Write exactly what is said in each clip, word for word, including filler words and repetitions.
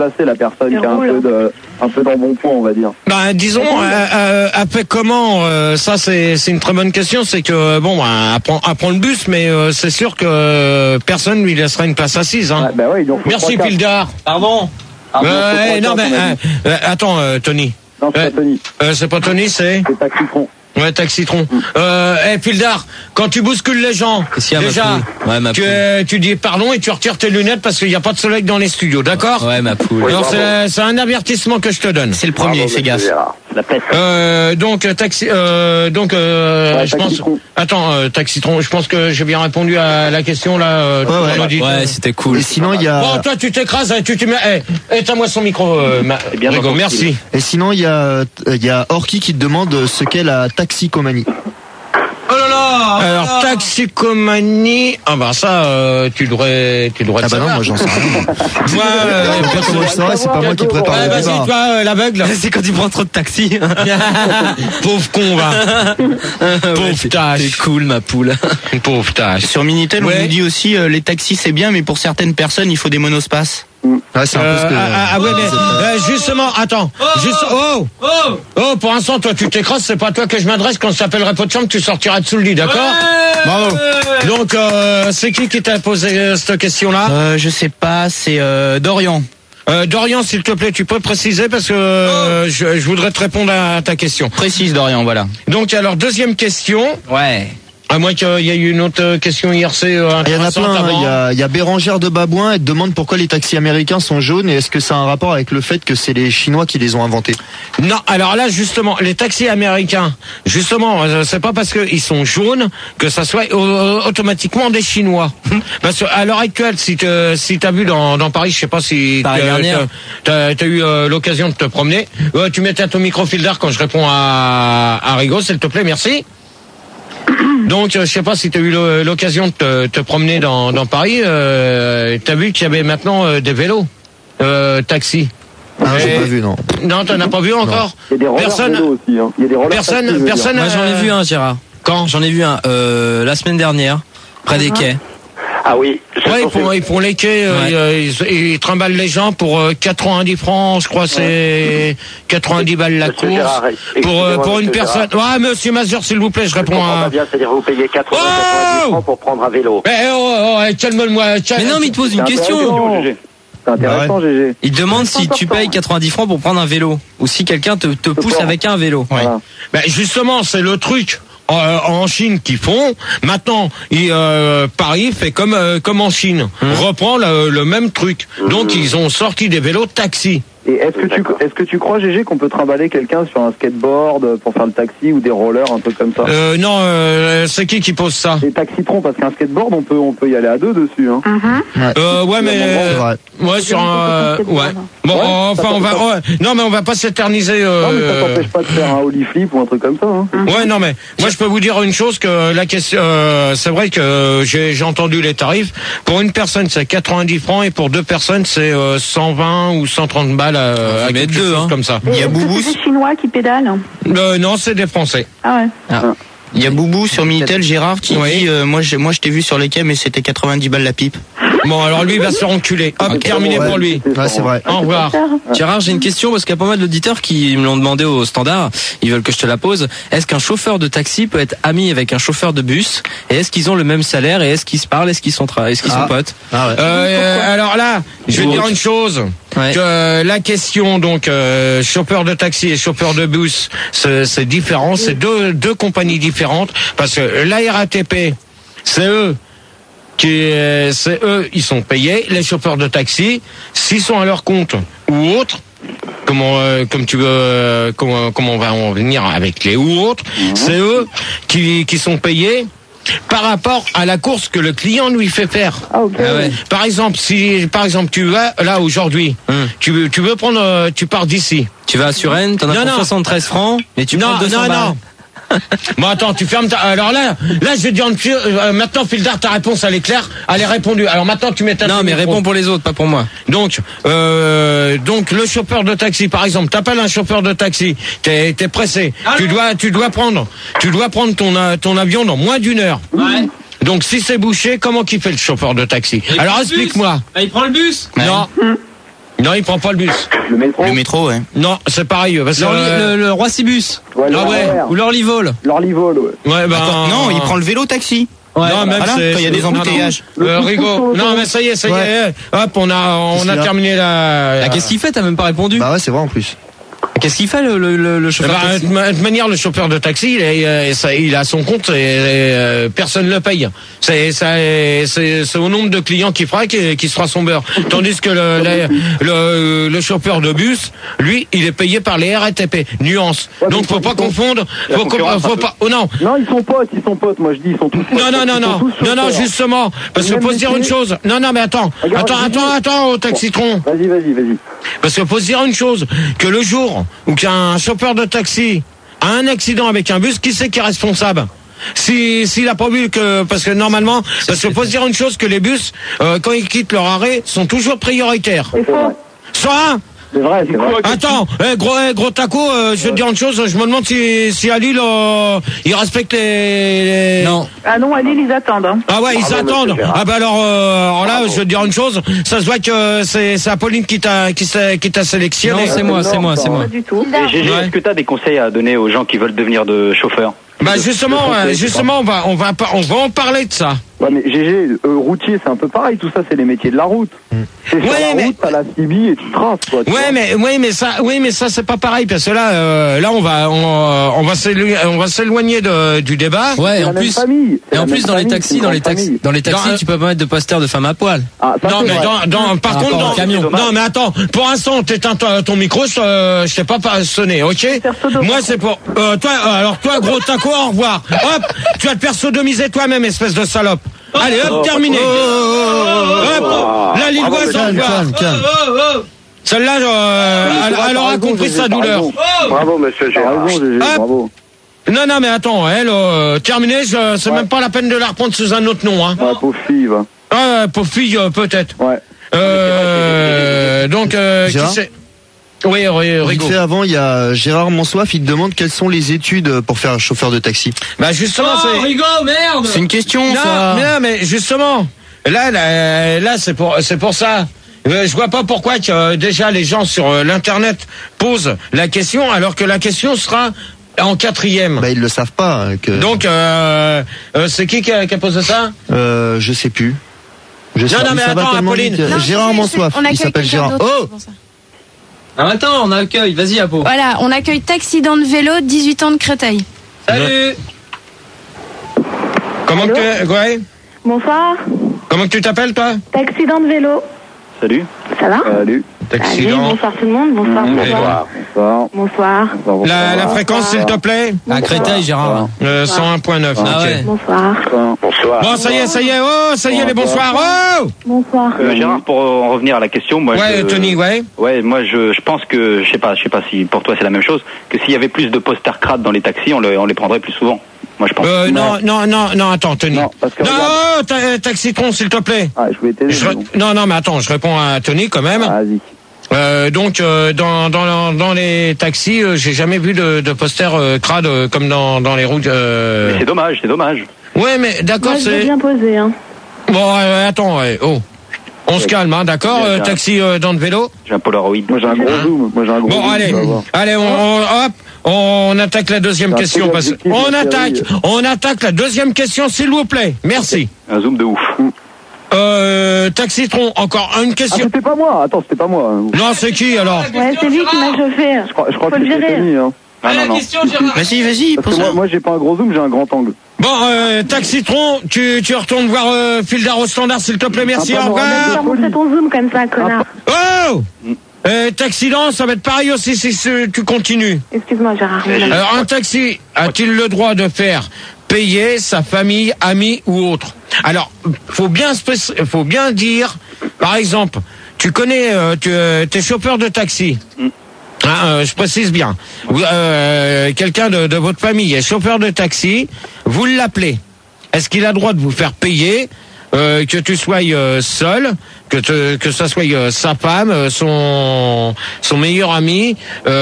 placer la personne qui a un peu de, un peu d'embonpoint, on va dire. Ben, disons, euh, euh, après comment, euh, ça c'est, c'est une très bonne question, c'est que, bon, ben, elle prend, elle prend le bus, mais euh, c'est sûr que euh, personne lui laissera une place assise. Hein. Ouais, bah ouais, donc, merci Pildar. Pardon. Ah, euh, non, mais, euh, euh, attends, euh, Tony. Non, c'est euh, pas Tony. Euh, c'est pas Tony, c'est C'est Taxitron. Ouais, Taxitron. Euh, hey, Pildar, quand tu bouscules les gens, déjà, ouais, ma tu, euh, tu dis pardon et tu retires tes lunettes parce qu'il n'y a pas de soleil dans les studios, d'accord? Ouais, ma poule. Alors, c'est, c'est un avertissement que je te donne. C'est le premier, bravo, fais gaffe. La peste. Euh, donc, taxi, euh, donc, euh, ouais, je pense, attends, euh, Taxitron, je pense que j'ai bien répondu à la question, là, euh, ouais, ouais, dit, ouais euh, c'était cool. Et sinon, il y a. Bon, toi, tu t'écrases, tu te mets, eh, éteins-moi son micro, euh, ma... bien Rigo, merci. Et sinon, il y a, il y a Orki qui te demande ce qu'est la taxicomanie. Oh là là. Alors, taxicomanie, ah bah ça, euh, tu devrais, tu devrais Ah le bah non, savoir. moi j'en sais rien. Moi, euh, Je sais pas comment je saurais, c'est pas moi qui prépare ouais, le vas-y, débat. toi, euh, l'aveugle. C'est quand tu prends trop de taxi. Pauvre con, va. Pauvre tâche. C'est cool, ma poule. Pauvre tâche. Sur Minitel, Ouais. on nous dit aussi euh, les taxis c'est bien, mais pour certaines personnes, il faut des monospaces. Ouais, c'est un peu Euh, ce que. ah, ah, ouais, mais euh, justement, attends, juste, oh, Oh. oh, pour l'instant, toi, tu t'écrases, c'est pas à toi que je m'adresse. Quand ça s'appellerait pot de chambre, tu sortiras dessous le lit, d'accord? Ouais. Bravo. Donc, euh, c'est qui qui t'a posé euh, cette question-là? Euh, je sais pas, c'est euh, Dorian. Euh, Dorian, s'il te plaît, tu peux préciser parce que euh, je, je voudrais te répondre à ta question. Précise Dorian, voilà. Donc, alors, deuxième question. Ouais. À moins qu'il y ait eu une autre question I R C euh, Il y en a intéressante plein, hein. avant. il y a, il y a Bérangère de Babouin, elle te demande pourquoi les taxis américains sont jaunes et est-ce que ça a un rapport avec le fait que c'est les Chinois qui les ont inventés? Non, alors là justement, les taxis américains, justement, euh, c'est pas parce qu'ils sont jaunes que ça soit euh, automatiquement des Chinois. Parce qu'à l'heure actuelle, si tu si t'as vu dans, dans Paris, je sais pas si Paris t'as, dernière. t'as, t'as eu euh, l'occasion de te promener, euh, tu mettais à ton micro Fildar quand je réponds à, à Rigo, s'il te plaît, merci. Donc, euh, je sais pas si tu as eu l'occasion de te, te promener dans, dans Paris. Euh, tu as vu qu'il y avait maintenant euh, des vélos, euh, taxis. Ah, j'ai Et- pas vu, non. Non, t'en as pas vu encore. Il y a des rollers Personne. vélo aussi, hein. Il y a des rollers taxis, je Personne, veux personne. Moi j'en ai euh, vu un, Gérard. Quand J'en ai vu un euh, la semaine dernière, près des quais. Ah oui. Ouais, ils font, ils font les quais, euh, Ouais. ils, ils trimballent les gens pour euh, quatre-vingt-dix francs, je crois, c'est quatre-vingt-dix balles la Monsieur course. Gérard, Pour, euh, excusez-moi, pour une monsieur personne. Ouais, monsieur Mazur, s'il vous plaît, je Je réponds comprends à. pas bien, c'est-à-dire que vous payez quatre-vingts quatre-vingt-dix francs pour prendre un vélo. Eh, oh, oh, oh, calme-moi. Mais non, mais il te pose une C'est question. intéressant, G G. C'est intéressant, G G. Il te demande si tu important. payes quatre-vingt-dix francs pour prendre un vélo ou si quelqu'un te, te pousse prends. avec un vélo. Voilà. Ben justement, c'est le truc euh, en Chine qu'ils font. Maintenant, il, euh, Paris fait comme euh, comme en Chine, reprend le, le même truc. Donc ils ont sorti des vélos taxi. Et est-ce que tu, est-ce que tu crois, G G, qu'on peut trimballer quelqu'un sur un skateboard pour faire le taxi ou des rollers, un truc comme ça? Euh, non, euh, c'est qui qui pose ça? Des taxitrons, parce qu'un skateboard, on peut, on peut y aller à deux dessus, hein. Euh, ouais, mais C'est vrai. ouais sur un euh, ouais. Bon, Ouais, enfin, ça on va peut- ouais. non, mais on va pas s'éterniser. Euh, Non, mais ça t'empêche pas de faire un ollie flip ou un truc comme ça, hein. Ouais, non, mais moi je peux vous dire une chose que la question, euh, c'est vrai que j'ai j'ai entendu les tarifs. Pour une personne, c'est quatre-vingt-dix francs et pour deux personnes, c'est euh, cent vingt ou cent trente balles. Euh, à mais quelque deux, chose hein. comme ça. Il y a Est-ce que Boubou, c'est des Chinois qui pédalent? Euh, non, c'est des Français. Ah ouais. il y a Boubou sur Minitel, Gérard, qui Oui. dit euh, moi, je, moi je t'ai vu sur les quais, mais c'était quatre-vingt-dix balles la pipe. Bon, alors lui il va se faire enculer. Hop, terminé Ouais. pour lui. Ouais, c'est vrai. Au revoir. Gérard, j'ai une question parce qu'il y a pas mal d'auditeurs qui me l'ont demandé au standard. Ils veulent que je te la pose. Est-ce qu'un chauffeur de taxi peut être ami avec un chauffeur de bus? Et est-ce qu'ils ont le même salaire? Et est-ce qu'ils se parlent? Est-ce qu'ils sont, tra- est-ce qu'ils Ah. sont potes? Ah ouais. Euh, alors là, je vais Donc. dire une chose. Ouais. Que, euh, la question donc euh, chauffeur de taxi et chauffeur de bus, c'est c'est différent. C'est deux deux compagnies différentes parce que la R A T P, c'est eux qui euh, c'est eux, ils sont payés. Les chauffeurs de taxi, s'ils sont à leur compte ou autre, comment euh, comme tu veux, euh, comment comment on va en venir avec les ou autres, c'est eux qui qui sont payés par rapport à la course que le client lui fait faire. Ah, ok. Ah ouais. Par exemple, si par exemple tu vas là aujourd'hui, Hum. tu veux tu veux prendre, euh, tu pars d'ici. Tu vas à Suresnes, t'en as Non, pour non. soixante-treize francs, mais tu non, prends deux cents non, balles. non. Bon attends, tu fermes ta... Alors là, là je vais te dire une... euh, maintenant Fildar, ta réponse elle est claire, elle est répondue. Alors maintenant tu mets ta... Non, mais réponds pour les autres, pas pour moi. Donc, euh, donc le chauffeur de taxi, par exemple, t'appelles un chauffeur de taxi, t'es t'es pressé, tu dois tu dois prendre, tu dois prendre ton euh, ton avion dans moins d'une heure. Ouais. Donc si c'est bouché, comment qu'il fait le chauffeur de taxi? Alors explique-moi. il prend le bus. Non. Non, il prend pas le bus. Le métro. Le métro, ouais. Non, c'est pareil. Parce que, L'Orly- euh, le, le Roissy-Bus. Ouais, le Ah ouais. R E R. Ou l'Orlyvol. L'Orlyvol, ouais. ouais, ben, Attends, non, il prend le vélo taxi. Ouais. non, même Voilà, c'est- quand il y a des non, non. embouteillages. Euh, Le Rigaud. pouce-pouce sur Non, le mais ça y est, ça y Ouais. est. Hop, on a, on Qu'est-ce a qu'il a terminé la. Ah, qu'est-ce qu'il fait? T'as même pas répondu. Bah ouais, c'est vrai en plus. Qu'est-ce qu'il fait le, le, le, le Eh chauffeur ben, taxi de ma- de manière, le chauffeur de taxi, il, est, euh, ça- il a son compte et, et, euh, personne ne le paye. C'est, ça- c'est, c'est au nombre de clients qu'il fera qui, qui sera son beurre. Tandis que le, le, le, le chauffeur de bus, lui, il est payé par les R A T P. Nuance. Ouais, Donc mais faut ils pas sont- confondre. la Faut, co- concurrence, faut un peu. pas. Oh non. Non, ils sont potes, ils sont potes, moi je dis, ils sont tous potes. Non, non, non, Ils sont non, tous non, non, chauffeurs. justement, parce que Même faut se dire une métier. chose. Non, non, mais attends, Regarde, attends, je dis- attends, attends, au taxitron. Vas-y, vas-y, vas-y. Parce qu'il faut se dire une chose, que le jour où qu'un chauffeur de taxi a un accident avec un bus, qui c'est qui est responsable? Si s'il a pas vu que parce que normalement parce qu'il faut se dire une chose, que les bus euh, quand ils quittent leur arrêt sont toujours prioritaires. C'est vrai. Soit C'est vrai, c'est vrai. attends, eh, gros eh, gros taco, euh, je vais te dire une chose, je me demande si si à Lille euh, ils respectent les, les- Non. Ah non, à Lille, ils attendent. Hein. Ah ouais, ils Bravo, attendent. monsieur Gérard. Ah bah alors, euh, alors là, Bravo. je vais te dire une chose, ça se voit que c'est c'est Apolline qui t'a qui t'a qui t'a sélectionné. Non, c'est moi, c'est moi, c'est moi. Pas du tout. Et Gégé, Ouais. est-ce que tu as des conseils à donner aux gens qui veulent devenir de chauffeurs? Bah De- justement, de euh, conseils, justement, on va on va pas- on va en parler de ça. Ouais, mais G G, euh, routier, c'est un peu pareil, tout ça, c'est les métiers de la route. C'est sur Ouais, la mais- route, t'as la C B et tu traces, quoi. tu Ouais, vois. mais oui, mais ça, oui, mais ça c'est pas pareil parce que là, euh, là on va on, on va s'éloigner, on va s'éloigner de, du débat. Ouais, C'est et la en même plus, famille, c'est et en la plus même dans les famille, c'est taxis, une dans les grande taxis, famille. dans les taxis, Dans- tu peux pas mettre de posters de femmes à poil. Ah, ça, Non c'est mais vrai. dans, dans, par Par contre, rapport au dans- camion. non mais attends, pour l'instant t'éteins ton, ton micro, je, euh, je t'ai pas pas sonné, ok? Faire sodomie. Moi c'est pour, euh, toi, euh, alors toi gros taco, au revoir. Hop, tu vas te faire sodomiser toi-même, espèce de salope. Allez, hop, terminé. Hop, la Lilloise, au Calme, revoir. calme, calme. Celle-là, euh, elle, elle aura T'as compris raison, sa Gégé, t'as douleur. raison. Bravo, monsieur T'as Gérard. raison, Gégé, Hop. bravo. Non, non, mais attends, elle, euh, terminé, je- c'est Ouais. même pas la peine de la reprendre sous un autre nom, hein. Ouais, pauvre fille, va. Ah, pauvre fille, euh, peut-être. Ouais. Euh, donc, euh, qui Gérard c'est? Oui, oui, Vite Rigaud. fait avant, il y a Gérard Monsoif, il te demande quelles sont les études pour faire chauffeur de taxi. Bah, justement, c'est... Rigaud, merde. C'est une question, Non, ça. mais non, mais justement, là, là, là, c'est pour, c'est pour ça. Euh, Je vois pas pourquoi que, euh, déjà les gens sur euh, l'internet posent la question, alors que la question sera en quatrième. Bah ils le savent pas. hein, Que... Donc, euh, euh, c'est qui qui a, qui a posé ça? Euh, je sais plus. Je sais Non, non, plus, mais ça va attends, tellement Apolline. vite. Non, Gérard c'est- Monsoif, on il accueille s'appelle quelqu'un Gérard. d'autre, Oh c'est pour ça. Ah, attends, on accueille, vas-y, Apo. Voilà, on accueille Taxidan de vélo, dix-huit ans de Créteil. Salut. Comment Allô que tu, ouais, Bonsoir. comment que tu t'appelles, toi? Taxidan de vélo. Salut. Ça va? Salut. Salut, Accident. bonsoir tout le monde. Bonsoir, Mmh, bonsoir. Bonsoir. Bonsoir. Bonsoir, La, la bonsoir. fréquence, s'il te plaît? À Créteil, Gérard. Euh, cent un virgule neuf. Ah ok. ouais. Bonsoir. Bonsoir. Bon, ça y est, ça y est, oh, ça y est, les bonsoirs, oh! Bonsoir. Euh, Gérard, pour en revenir à la question, moi, Ouais, je, Tony, ouais. ouais, moi, je, je pense que, je sais pas, je sais pas si pour toi c'est la même chose, que s'il y avait plus de posters crades dans les taxis, on, le, on les prendrait plus souvent. Moi, je pense. Euh, non, non, non, non, attends, Tony. Non, parce que Non, regarde. oh, ta- Taxitron, s'il te plaît. Ah, je voulais t'aider. Je re- donc. Non, non, mais attends, je réponds à Tony quand même. Ah, vas-y. Euh, donc, euh, dans, dans, dans les taxis, euh, j'ai jamais vu de, de posters euh, crades euh, comme dans, dans les routes. Euh... Mais c'est dommage, c'est dommage. Ouais, mais d'accord, Moi, je vais c'est... bien poser. Hein. Bon, euh, attends, ouais, oh. On se calme, hein, d'accord, Bien, euh, bien. taxi euh, dans le vélo. J'ai un Polaroid. Moi, j'ai un gros zoom. Moi, j'ai un gros Bon, zoom, allez, tu vas voir. allez, on, on- hop, on attaque la deuxième C'est un question. peu Parce... l'objectif, On ma attaque, chérie. on attaque la deuxième question, s'il vous plaît. Merci. Un zoom de ouf. Euh, Taxitron, encore une Ah, question. c'était pas moi. Attends, c'était pas moi. Non, c'est qui alors? Ouais, c'est lui qui m'a chauffé. Je crois, je crois Faut que le c'était gérer. Tony, hein. Ah non, non. Vas-y, vas-y, Parce pose que moi, moi, j'ai pas un gros zoom, j'ai un grand angle. Bon, euh, Taxitron, tu, tu retournes voir euh, Fildar au standard, s'il te plaît, merci, Ah, au pardon, revoir. Tu as montré ton zoom comme ça, connard. Oh euh, Taxident, ça va être pareil aussi si, si tu continues. Excuse-moi, Gérard. Alors, un taxi a-t-il le droit de faire payer sa famille, amis ou autre? Alors, faut bien, spéc- faut bien dire, par exemple, tu connais, euh, tu es chauffeur de taxi. Hein, euh, je précise bien. Vous, euh, quelqu'un de, de votre famille est chauffeur de taxi, vous l'appelez. Est-ce qu'il a le droit de vous faire payer, euh, que tu sois euh, seul, que te, que ça soit euh, sa femme, euh, son son meilleur ami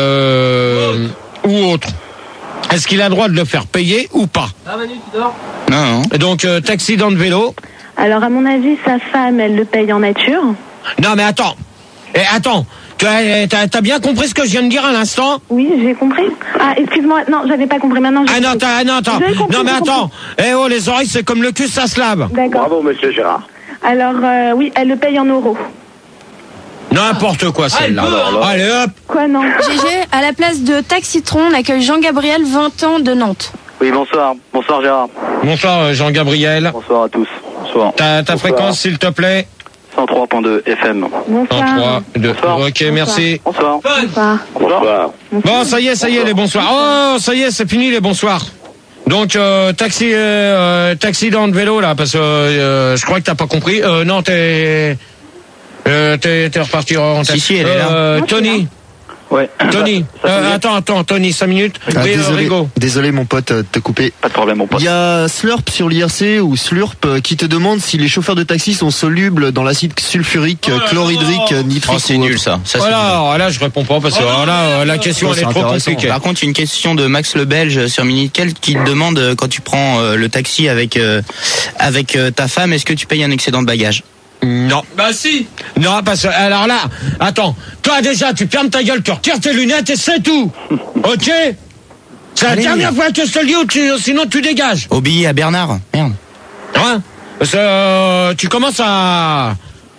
euh, ou autre? Est-ce qu'il a le droit de le faire payer ou pas? Ah, Manu, tu dors? Non, non. Donc euh, taxi dans le vélo. Alors, à mon avis, sa femme, elle le paye en nature. Non mais attends. Et attends, tu as, t'as, t'as bien compris ce que je viens de dire à l'instant? Oui, j'ai compris. Ah, excuse-moi, non, j'avais pas compris. Maintenant, j'ai Ah non, compris. t'as, non, attends. J'ai compris, Non, mais j'ai attends. Eh oh, les oreilles, c'est comme le cul, ça se lave. D'accord. Bravo, monsieur Gérard. Alors, euh, oui, elle le paye en euros. N'importe quoi, celle-là. Allez, hop. Quoi, non? G G, à la place de Taxitron, on accueille Jean-Gabriel, vingt ans, de Nantes. Oui, bonsoir. Bonsoir, Gérard. Bonsoir, euh, Jean-Gabriel. Bonsoir à tous. Bonsoir. Ta, ta fréquence, s'il te plaît? cent trois point deux F M. Bonsoir. un, trois, deux. Bonsoir. Ok, merci. Bonsoir. Bonsoir. Bonsoir. Bon, ça y est, ça y est, les bonsoirs. Oh, ça y est, c'est fini, les bonsoirs. Donc, euh, taxi, euh, taxi dans le vélo, là, parce que euh, je crois que t'as pas compris. Euh, non, t'es... Euh, t'es, t'es reparti en tête. Si, si, elle est là. Euh, Tony. Ouais. Tony. Ça- ça Euh, finit. attends, attends, Tony, cinq minutes. Ah, Oui, euh, désolé, Rigo. désolé mon pote, euh, de te couper. Pas de problème, mon pote. Il y a Slurp sur l'I R C ou Slurp euh, qui te demande si les chauffeurs de taxi sont solubles dans l'acide sulfurique, euh, chlorhydrique, euh, nitrique. Oh, c'est ou nul autre. ça. ça c'est Voilà, nul. alors là, je réponds pas parce que alors là, euh, la question, Oh, elle est c'est trop intéressant. compliquée. Par contre, une question de Max le Belge sur Minitel qui te demande euh, quand tu prends euh, le taxi avec euh, avec euh, ta femme, est-ce que tu payes un excédent de bagages? Non. Bah si. Non, parce que, alors là, attends. Toi, déjà, tu fermes ta gueule, tu retires tes lunettes et c'est tout. Ok? C'est la Allez. dernière fois que je te le dis ou tu, sinon tu dégages. Obéis à Bernard. Merde. Hein? Parce que, euh, tu commences à,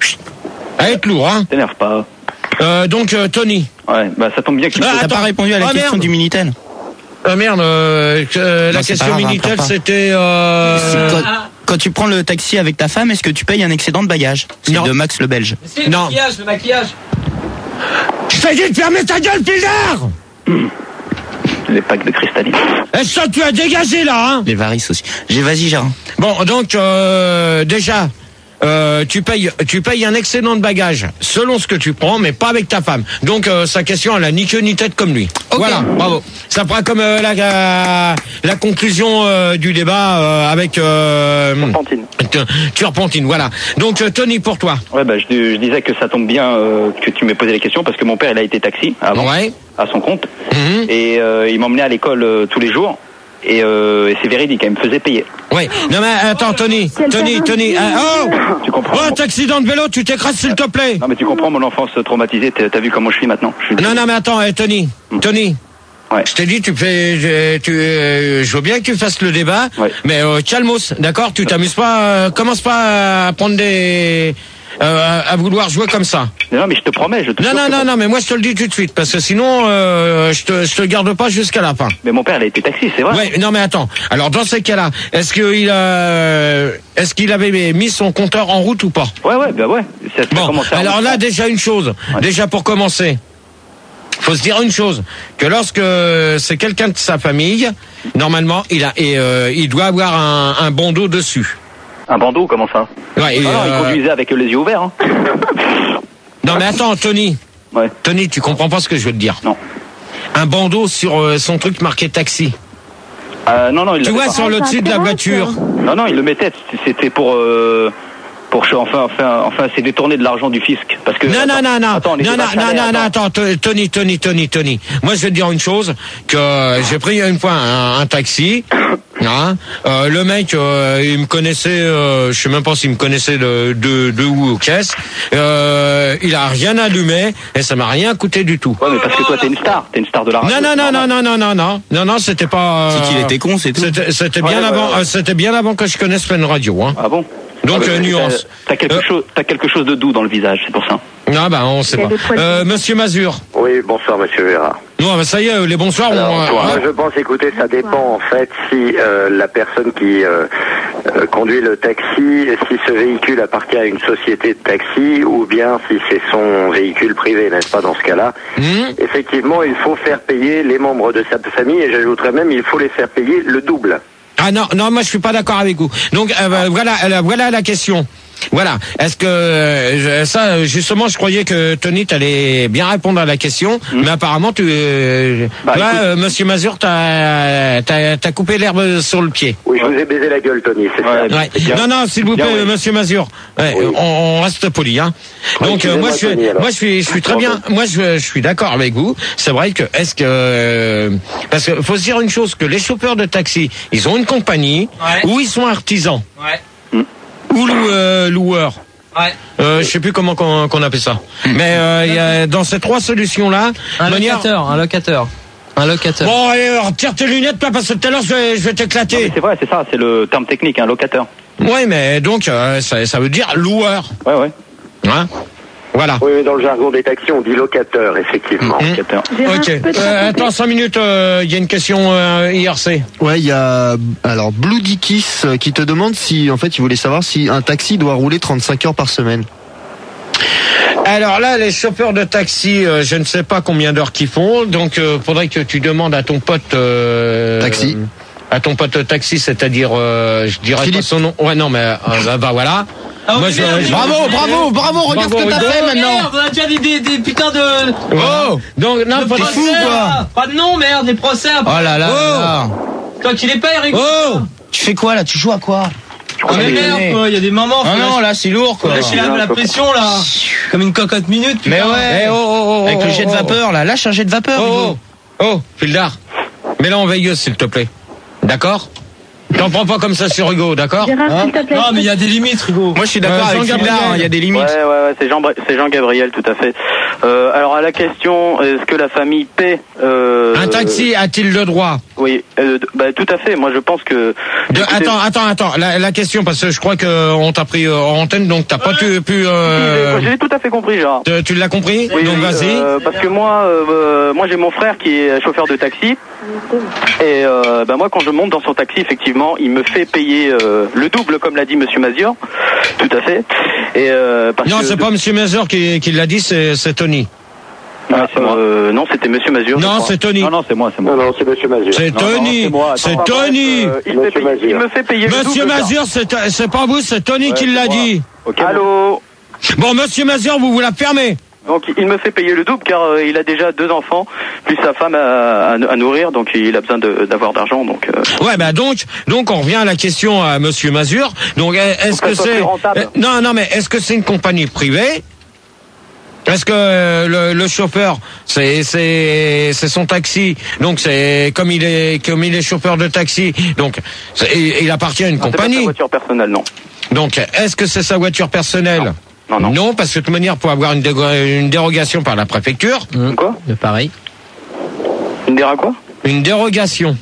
à être lourd, hein? T'énerve pas. Euh, donc, euh, Tony. Ouais, bah ça tombe bien que tu me Ah, poses- T'as attends. pas répondu à la Ah, question merde. du Minitel. Ah merde, euh, euh, la Non, c'est question pas grave, Minitel, hein, pleure pas. c'était, euh, Quand, quand tu prends le taxi avec ta femme, est-ce que tu payes un excédent de bagages? C'est Non. de Max le Belge. C'est le Non. maquillage, le maquillage. je t'ai dit de fermer ta gueule, Pilder! les packs de cristalline. Et ça, tu as dégagé, là, hein? Les varices aussi. J'ai vas-y Gérard. Bon, donc euh, déjà, euh, tu payes, tu payes un excédent de bagages selon ce que tu prends, mais pas avec ta femme. Donc euh, sa question, elle a ni queue ni tête comme lui. Voilà, bravo. Ça fera comme euh, la, la la conclusion euh, du débat euh, avec euh, Pantine. Turpentine. Voilà. Donc euh, Tony, pour toi. Ouais, bah je, je disais que ça tombe bien euh, que tu m'aies posé les questions parce que mon père, il a été taxi avant, Ouais. à son compte, Mhm. et euh, il m'emmenait à l'école euh, tous les jours. Et, euh, et c'est véridique, elle me faisait payer. Ouais. Non mais attends, Tony, Quel Tony, talent. Tony. ah, oh, Tu comprends? oh, taxi dans le vélo, tu t'écrases s'il te plaît. Non mais tu comprends mon enfance traumatisée. T'as t'as vu comment je suis maintenant? Je suis... Non, non, mais attends, eh, Tony, Tony. Ouais. Je t'ai dit, tu fais, je, tu, euh, je veux bien que tu fasses le débat, Ouais. mais euh, calmos, d'accord? Tu t'amuses pas, euh, commence pas à prendre des, euh, à vouloir jouer comme ça. Non mais je te promets, je te Non, jure non, que non, mon- non, mais moi je te le dis tout de suite, parce que sinon, euh, je te, je te garde pas jusqu'à la fin. Mais mon père, il a été taxi, c'est vrai. Ouais, non, mais attends. Alors dans ces cas-là, est-ce qu'il a, est-ce qu'il avait mis son compteur en route ou pas? Ouais, ouais, bah ouais. Ça, ça Bon, commence à- alors là, déjà une chose. Ouais. Déjà pour commencer, faut se dire une chose, que lorsque c'est quelqu'un de sa famille, normalement, il a, et, euh, il doit avoir un, un bandeau dessus. Un bandeau, comment ça? Ouais, et, Ah non, il euh, conduisait avec les yeux ouverts. Hein. non, mais attends, Tony. Ouais. Tony, tu comprends pas ce que je veux te dire. Non. Un bandeau sur euh, son truc marqué taxi. Euh, non, non, il Tu l'avait vois, pas. sur le Ah, dessus de la ça voiture. intéresse, Non, non, il le mettait. C'était pour, euh, pour, enfin, enfin, enfin, c'est détourner de l'argent du fisc, parce que. Non, non, attends, non, non, attends, on était non, non, vachement non, allés, non, non, attends. attends, Tony, Tony, Tony, Tony. Moi, je vais te dire une chose, que j'ai pris une fois un, un taxi, hein, euh, le mec, euh, il me connaissait, euh, je sais même pas s'il me connaissait de, de, de où aux caisses, euh, il a rien allumé, et ça m'a rien coûté du tout. Ouais, mais parce que toi, t'es une star, t'es une star de la radio. Non, non, non, c'est non, normal. non, non, non, non, non, non, c'était pas. euh, C'est qu'il était con, c'est tout. C'était, c'était bien Ouais, ouais, avant, ouais. euh, c'était bien avant que je connaisse Fun Radio, hein. Ah bon? Donc, Ah, bah, euh, t'as- nuance. T'as quelque Euh, chose, t'as quelque chose de doux dans le visage, c'est pour ça. Non, bah, on sait Il y a pas. des poils. Euh, Monsieur Mazur. Oui, bonsoir Monsieur Gérard. Non, bah, ça y est, les bonsoirs, Alors, on, moi, hein. je pense, écoutez, ça dépend en fait si euh, la personne qui euh, euh, conduit le taxi, si ce véhicule appartient à une société de taxi ou bien si c'est son véhicule privé, n'est-ce pas, dans ce cas-là. Hum. Effectivement, il faut faire payer les membres de sa famille et j'ajouterais même, il faut les faire payer le double. Ah non, non, moi je suis pas d'accord avec vous. Donc euh, bah, voilà, euh, voilà la question. Voilà. Est-ce que euh, ça, justement, je croyais que Tony t'allais bien répondre à la question, Mm. mais apparemment tu, euh, Bah, tu vois, écoute. euh, Monsieur Mazur, t'as, t'as, t'as coupé l'herbe sur le pied. Oui, je vous ai baisé la gueule, Tony, c'est Ouais. ça. Ouais. Bien. Non, non, s'il vous Bien, plaît, oui. Monsieur Mazur. Ouais, Oui. on, on reste poli, hein. Donc euh, excusez-moi, moi, je suis, Tony, alors. moi, je suis, je suis très bien. Moi, je, je suis d'accord avec vous. C'est vrai que est-ce que euh, parce que faut se dire une chose, que les chauffeurs de taxi, ils ont une compagnie Ouais. ou ils sont artisans Ouais. ou lou- euh, loueurs. Ouais. Euh, je sais plus comment qu'on, qu'on appelle ça. Mais euh, il y a dans ces trois solutions-là, Un manière... locateur, un locateur. Un locateur. Bon, allez, retire tes lunettes, toi, parce que tout à l'heure, je vais, je vais Non, t'éclater. mais c'est vrai, c'est ça, c'est le terme technique, un locateur. Ouais, mais donc, euh, ça, ça veut dire loueur. Ouais, ouais. Hein? Voilà. Oui, mais dans le jargon des taxis, on dit locateur, effectivement. Mmh. Locateur. Gérard, Ok. je peux te Euh, raconter attends, cinq minutes, il euh, y a une question euh, I R C. Ouais, il y a alors Blue Dickies euh, qui te demande si, en fait, il voulait savoir si un taxi doit rouler trente-cinq heures par semaine. Alors là, les chauffeurs de taxi, euh, je ne sais pas combien d'heures qu'ils font, donc euh, faudrait que tu demandes à ton pote euh, Taxi. à ton pote taxi, c'est-à-dire, euh, je dirais Philippe. pas son nom. Ouais, non, mais euh, bah, bah, voilà. Ah, Moi, ok, je- merde, je- Bravo, bravo, bravo, regarde Bravo, ce que t'as Hugo. fait maintenant. Merde, on a déjà des, des, des putains de... Oh, donc non, de pas de procès, fou quoi. là. Pas de nom, merde, des procès. Oh là là, Oh. là. Toi qui les paye, Rico. Oh, Tu fais quoi là? Tu joues à quoi? Ah, mais merde, quoi, il y a des moments. Ah faut non, lâcher- là c'est lourd faut quoi. lâcher la, la pression, là. Comme une cocotte minute, putain. Mais ouais. Eh, oh, oh, oh, Avec oh, le jet de oh, vapeur là, lâche un jet de vapeur. Oh, Hugo. oh, oh, Fildar, mets-la en veilleuse, s'il te plaît. D'accord? T'en prends pas comme ça sur Hugo, d'accord? Gérard, s'il te plaît. Non, mais il y a des limites, Hugo. Moi je suis d'accord Euh, avec Jean-Gabriel. Fildar, il y a des limites. Ouais, ouais, ouais, c'est Jean, c'est Jean-Gabriel, tout à fait. Euh, alors à la question, est-ce que la famille paie euh, Un taxi a-t-il le droit? Oui, euh, bah, tout à fait. Moi, je pense que. De- Écoutez, attends, attends, attends. La, la question, parce que je crois que on t'a pris euh, en antenne, donc t'as pas pu. pu euh, J'ai j'ai tout à fait compris, Gérard. te- tu l'as compris? Oui, Donc oui, vas-y. euh, parce que moi, euh, euh, moi j'ai mon frère qui est chauffeur de taxi. Et euh, bah, moi, quand je monte dans son taxi, effectivement, il me fait payer euh, le double, comme l'a dit Monsieur Mazur. Tout à fait. Et euh, parce Non, que c'est pas Monsieur Mazur qui, qui l'a dit, c'est c'est Tony. Ah, c'est moi. Euh, non, c'était Monsieur Mazur. je Non, crois. c'est Tony. Non, non, c'est moi, c'est moi. Non, non, c'est Monsieur Mazur. C'est Non, non, Tony. c'est moi. C'est Attends, Tony. euh, il, Monsieur fait payer- Mazur. il me fait payer le Monsieur double. Mazur, c'est c'est pas vous, c'est Tony Ouais, qui c'est l'a moi. dit. Ok, Allô. Bon, Monsieur Mazur, vous vous la fermez. Donc il me fait payer le double car euh, il a déjà deux enfants plus sa femme à, à, à nourrir, donc il a besoin de- d'avoir d'argent. Donc euh, Ouais, bah donc, donc on revient à la question à Monsieur Mazur. Donc, est-ce Faut que que ça soit c'est plus rentable. euh, non, non, mais est-ce que c'est une compagnie privée? Est-ce que euh, le, le chauffeur, c'est c'est c'est son taxi, donc c'est comme il est comme il est chauffeur de taxi, donc c'est- il, il appartient à une c'est pas sa compagnie. voiture personnelle, non. Donc, est-ce que c'est sa voiture personnelle? Non, non. Non, parce que de toute manière, pour avoir une, dé- une dérogation par la préfecture, Quoi De pareil. Une déra quoi une dérogation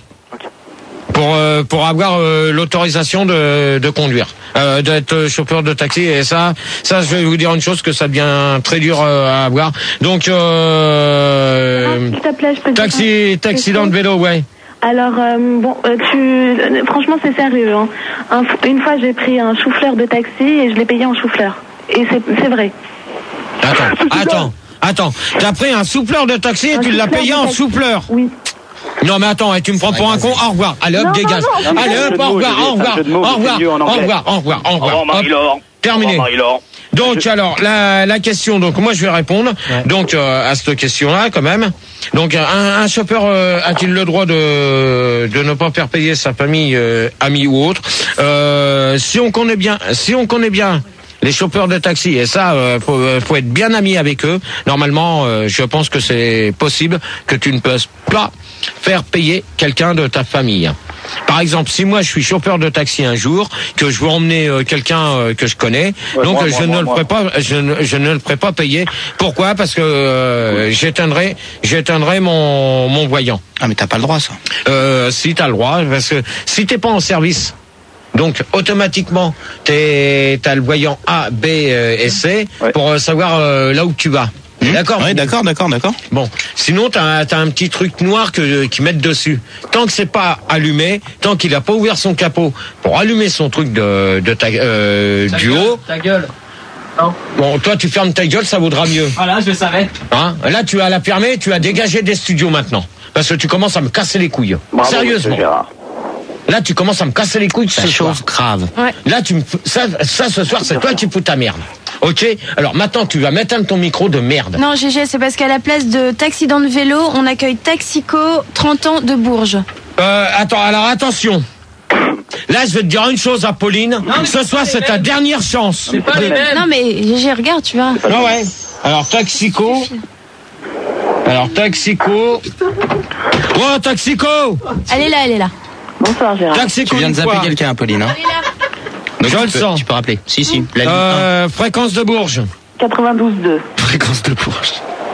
pour euh, pour avoir euh, l'autorisation de, de conduire, euh, d'être chauffeur de taxi. Et ça, ça, je vais vous dire une chose, que ça devient très dur euh, à avoir. Donc, euh, Gérard, s'il te plaît, je peux te dire taxi, un- taxi dans le vélo, ouais. Alors, euh, bon, euh, tu, euh, franchement, c'est sérieux. Hein. Un f- une fois, j'ai pris un chou-fleur de taxi et je l'ai payé en chou-fleur. Et c'est c'est vrai. Attends, attends, attends. T'as pris un souffleur de taxi et Un tu l'as souffleur payé de en taxi. souffleur. Oui. Non mais attends, et tu me prends pour un con. Au revoir. Allez hop, Non, non, dégage. non, non, Allez c'est un hop, jeu de au mots, revoir, je au dis, c'est un revoir, jeu de mots, au mais revoir, c'est mieux en au anglais. revoir, au revoir, au Au revoir, revoir. Hop. Marie-Laure. Terminé. Au revoir, Marie-Laure. Donc alors la, la question, donc moi je vais répondre donc euh, à cette question-là quand même. Donc un, un chauffeur euh, a-t-il le droit de de ne pas faire payer sa famille, euh, amis ou autre? euh, Si on connaît bien, si on connaît bien les chauffeurs de taxi, et ça euh, faut, euh, faut être bien ami avec eux. Normalement, euh, je pense que c'est possible que tu ne puisses pas faire payer quelqu'un de ta famille. Par exemple, si moi je suis chauffeur de taxi un jour, que je veux emmener euh, quelqu'un euh, que je connais, Ouais, donc moi, euh, je moi, ne moi, le moi. ferai pas, je ne, je ne le ferai pas payer. Pourquoi? Parce que euh, j'éteindrai, j'éteindrai mon mon voyant. Ah mais t'as pas le droit ça. Euh, si t'as le droit, parce que si t'es pas en service, donc automatiquement t'es t'as le voyant A, B euh, et C Ouais. pour euh, savoir euh, là où tu vas. D'accord. Oui, d'accord, d'accord, d'accord. Bon, sinon t'as t'as un petit truc noir que qu'ils mettent dessus. Tant que c'est pas allumé, tant qu'il a pas ouvert son capot pour allumer son truc de de ta, euh, du haut. Ta gueule. Non. Bon, toi tu fermes ta gueule, ça vaudra mieux. Voilà, je le savais. Hein? Là tu as la fermer, tu as dégagé des studios maintenant, parce que tu commences à me casser les couilles. Bravo, Sérieusement. monsieur Gérard. Là, tu commences à me casser les couilles Ça ce soir. chauffe grave. Là, tu me, fous- ça, ça, ce soir, c'est toi qui fous ta merde. Ok? Alors maintenant, tu vas m'éteindre ton micro de merde. Non, G G, c'est parce qu'à la place de taxi dans le vélo, on accueille Taxico, trente ans de Bourges. Euh, attends, alors attention. Là, je vais te dire une chose, Apolline. mais Ce c'est soir, pas les c'est ta mêmes. dernière chance. C'est pas les mêmes. Non, mais G G, regarde, tu vois. Ah ouais. Alors, Taxico. Alors, Taxico. Oh, Taxico! Elle est là, elle est là. Bonsoir, Gérard. Taxico, Tu viens de une zapper fois. quelqu'un, Pauline. Hein. Elle est là. Je le sens. Tu peux rappeler. Si, si. La ligne Euh, fréquence de Bourges. quatre-vingt-douze deux. Fréquence de Bourges.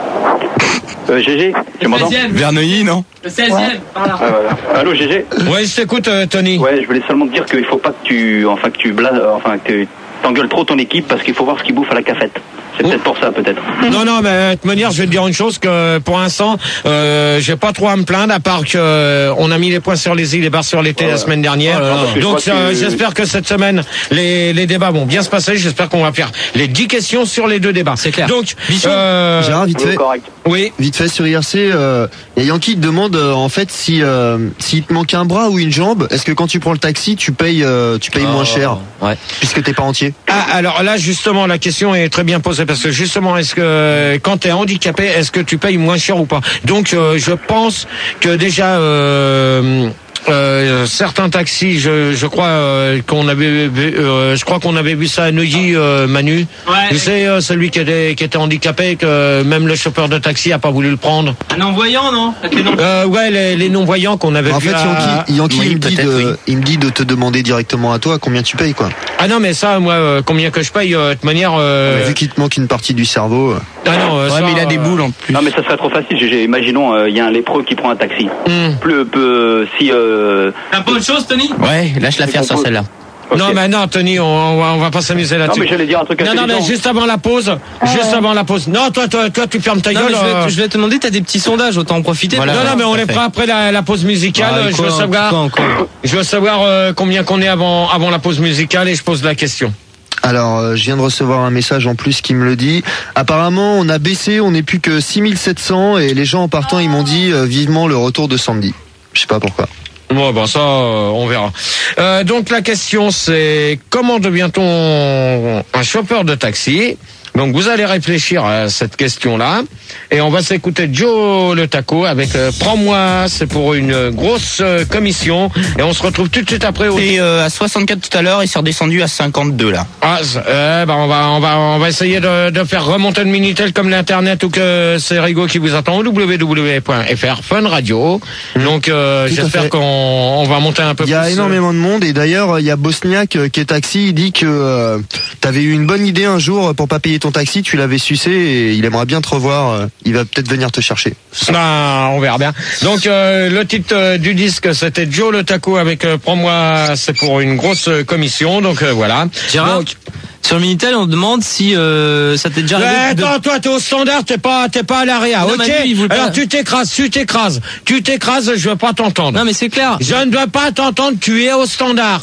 Euh, G G, tu m'entends? Verneuil, non? Le seizième, par là. Ah, voilà. Allô, G G? Ouais, je t'écoute, euh, Tony. Ouais, je voulais seulement te dire qu'il faut pas que tu, enfin que tu bla... enfin que tu t'engueules trop ton équipe parce qu'il faut voir ce qu'ils bouffent à la cafette. C'est peut-être pour ça, peut-être. Non, non, mais de toute manière, je vais te dire une chose que pour l'instant, euh, j'ai pas trop à me plaindre, à part que euh, on a mis les points sur les i, les barres sur les t Ouais, la semaine dernière. ouais, ouais, Donc, je crois euh, que- j'espère que cette semaine, les, les débats vont bien se passer. J'espère qu'on va faire les dix questions sur les deux débats. C'est clair. Donc, euh, Gérard, vite Oui, fait. correct. oui. Vite fait sur I R C, euh, y a Yankee qui te demande euh, en fait si euh, s'il te manque un bras ou une jambe, est-ce que quand tu prends le taxi, tu payes euh, tu payes moins cher Ouais. puisque t'es pas entier. Ah, alors là, justement, la question est très bien posée parce que justement, est-ce que quand tu es handicapé, est-ce que tu payes moins cher ou pas? Donc, euh, je pense que déjà. Euh, Euh, certains taxis, je, je crois euh, qu'on avait, vu, euh, je crois qu'on avait vu ça à Neuilly, euh, Manu. Ouais. Tu sais, euh, celui qui était, qui était handicapé, que même le chauffeur de taxi a pas voulu le prendre. Un non-voyant, non? Avec les non- Euh, ouais, les, les non-voyants qu'on avait En vu fait, à- Yankee, Yankee Oui, il, me dit peut-être, de, oui. il me dit de te demander directement à toi combien tu payes quoi. Ah non, mais ça, moi, euh, combien que je paye, euh, de toute manière. Euh... Vu qu'il te manque une partie du cerveau. euh, Ah non, euh, Ouais, ça, mais il a des euh, boules en plus. Non, mais ça serait trop facile, G G. Imaginons, il y a un lépreux qui prend un taxi. hum. Plus, peu, si, euh, T'as pas autre chose, Tony? Ouais, lâche l'affaire sur celle-là. ok. Non, mais non, Tony, on, on va, on va pas s'amuser Non, là-dessus. mais j'allais dire un truc Non, non, intelligent. mais juste avant la pause, juste avant la pause. Non, toi, toi, toi, tu fermes ta Non, gueule. mais je, vais, euh, te- je vais te demander, t'as des petits sondages, autant en profiter. Voilà. Non, non, mais on tout à les fait. fera après la, la pause musicale. Ah, je quoi, veux savoir, quoi encore je veux savoir euh, combien qu'on est avant, avant la pause musicale et je pose la question. Alors, euh, je viens de recevoir un message en plus qui me le dit. Apparemment, on a baissé, on n'est plus que six mille sept cents et les gens en partant, ils m'ont dit euh, vivement le retour de Sandy. Je sais pas pourquoi. Bon, ben ça, euh, on verra. Euh, donc la question, c'est comment devient-on un chauffeur de taxi? Donc vous allez réfléchir à cette question-là et on va s'écouter Joe le taco avec euh, Prends-moi, c'est pour une grosse euh, commission et on se retrouve tout de suite après au... Et euh, à soixante-quatre tout à l'heure, il s'est redescendu à cinquante-deux là. Ah, c'est- euh, ben on va on va on va essayer de, de faire remonter le Minitel comme l'internet ou que c'est Rigaud qui vous attend au w w w point f r Fun Radio. Donc euh, Tout à j'espère fait. qu'on on va monter un peu Il plus. y a euh, énormément de monde et d'ailleurs, il y a Bosniak euh, qui est taxi, il dit que euh, t'avais eu une bonne idée un jour pour pas payer ton taxi, tu l'avais sucé et il aimerait bien te revoir. euh, Il va peut-être venir te chercher. Ben, on verra bien. Donc euh, le titre euh, du disque c'était Joe le taco avec euh, Prends-moi, c'est pour une grosse euh, commission. Donc euh, voilà. Gérard, Donc, sur le Minitel, on demande si euh, ça t'est déjà ouais, arrivé. de- attends, toi t'es au standard, t'es pas t'es pas à l'area, Non, ok? mais lui, il voulait pas- Alors tu t'écrases, tu t'écrases, tu t'écrases, je veux pas t'entendre. Non, mais c'est clair. Je ne dois pas t'entendre, tu es au standard.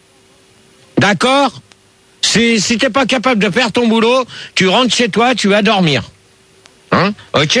D'accord? Si, si t'es pas capable de faire ton boulot, tu rentres chez toi, tu vas dormir. Hein? Ok?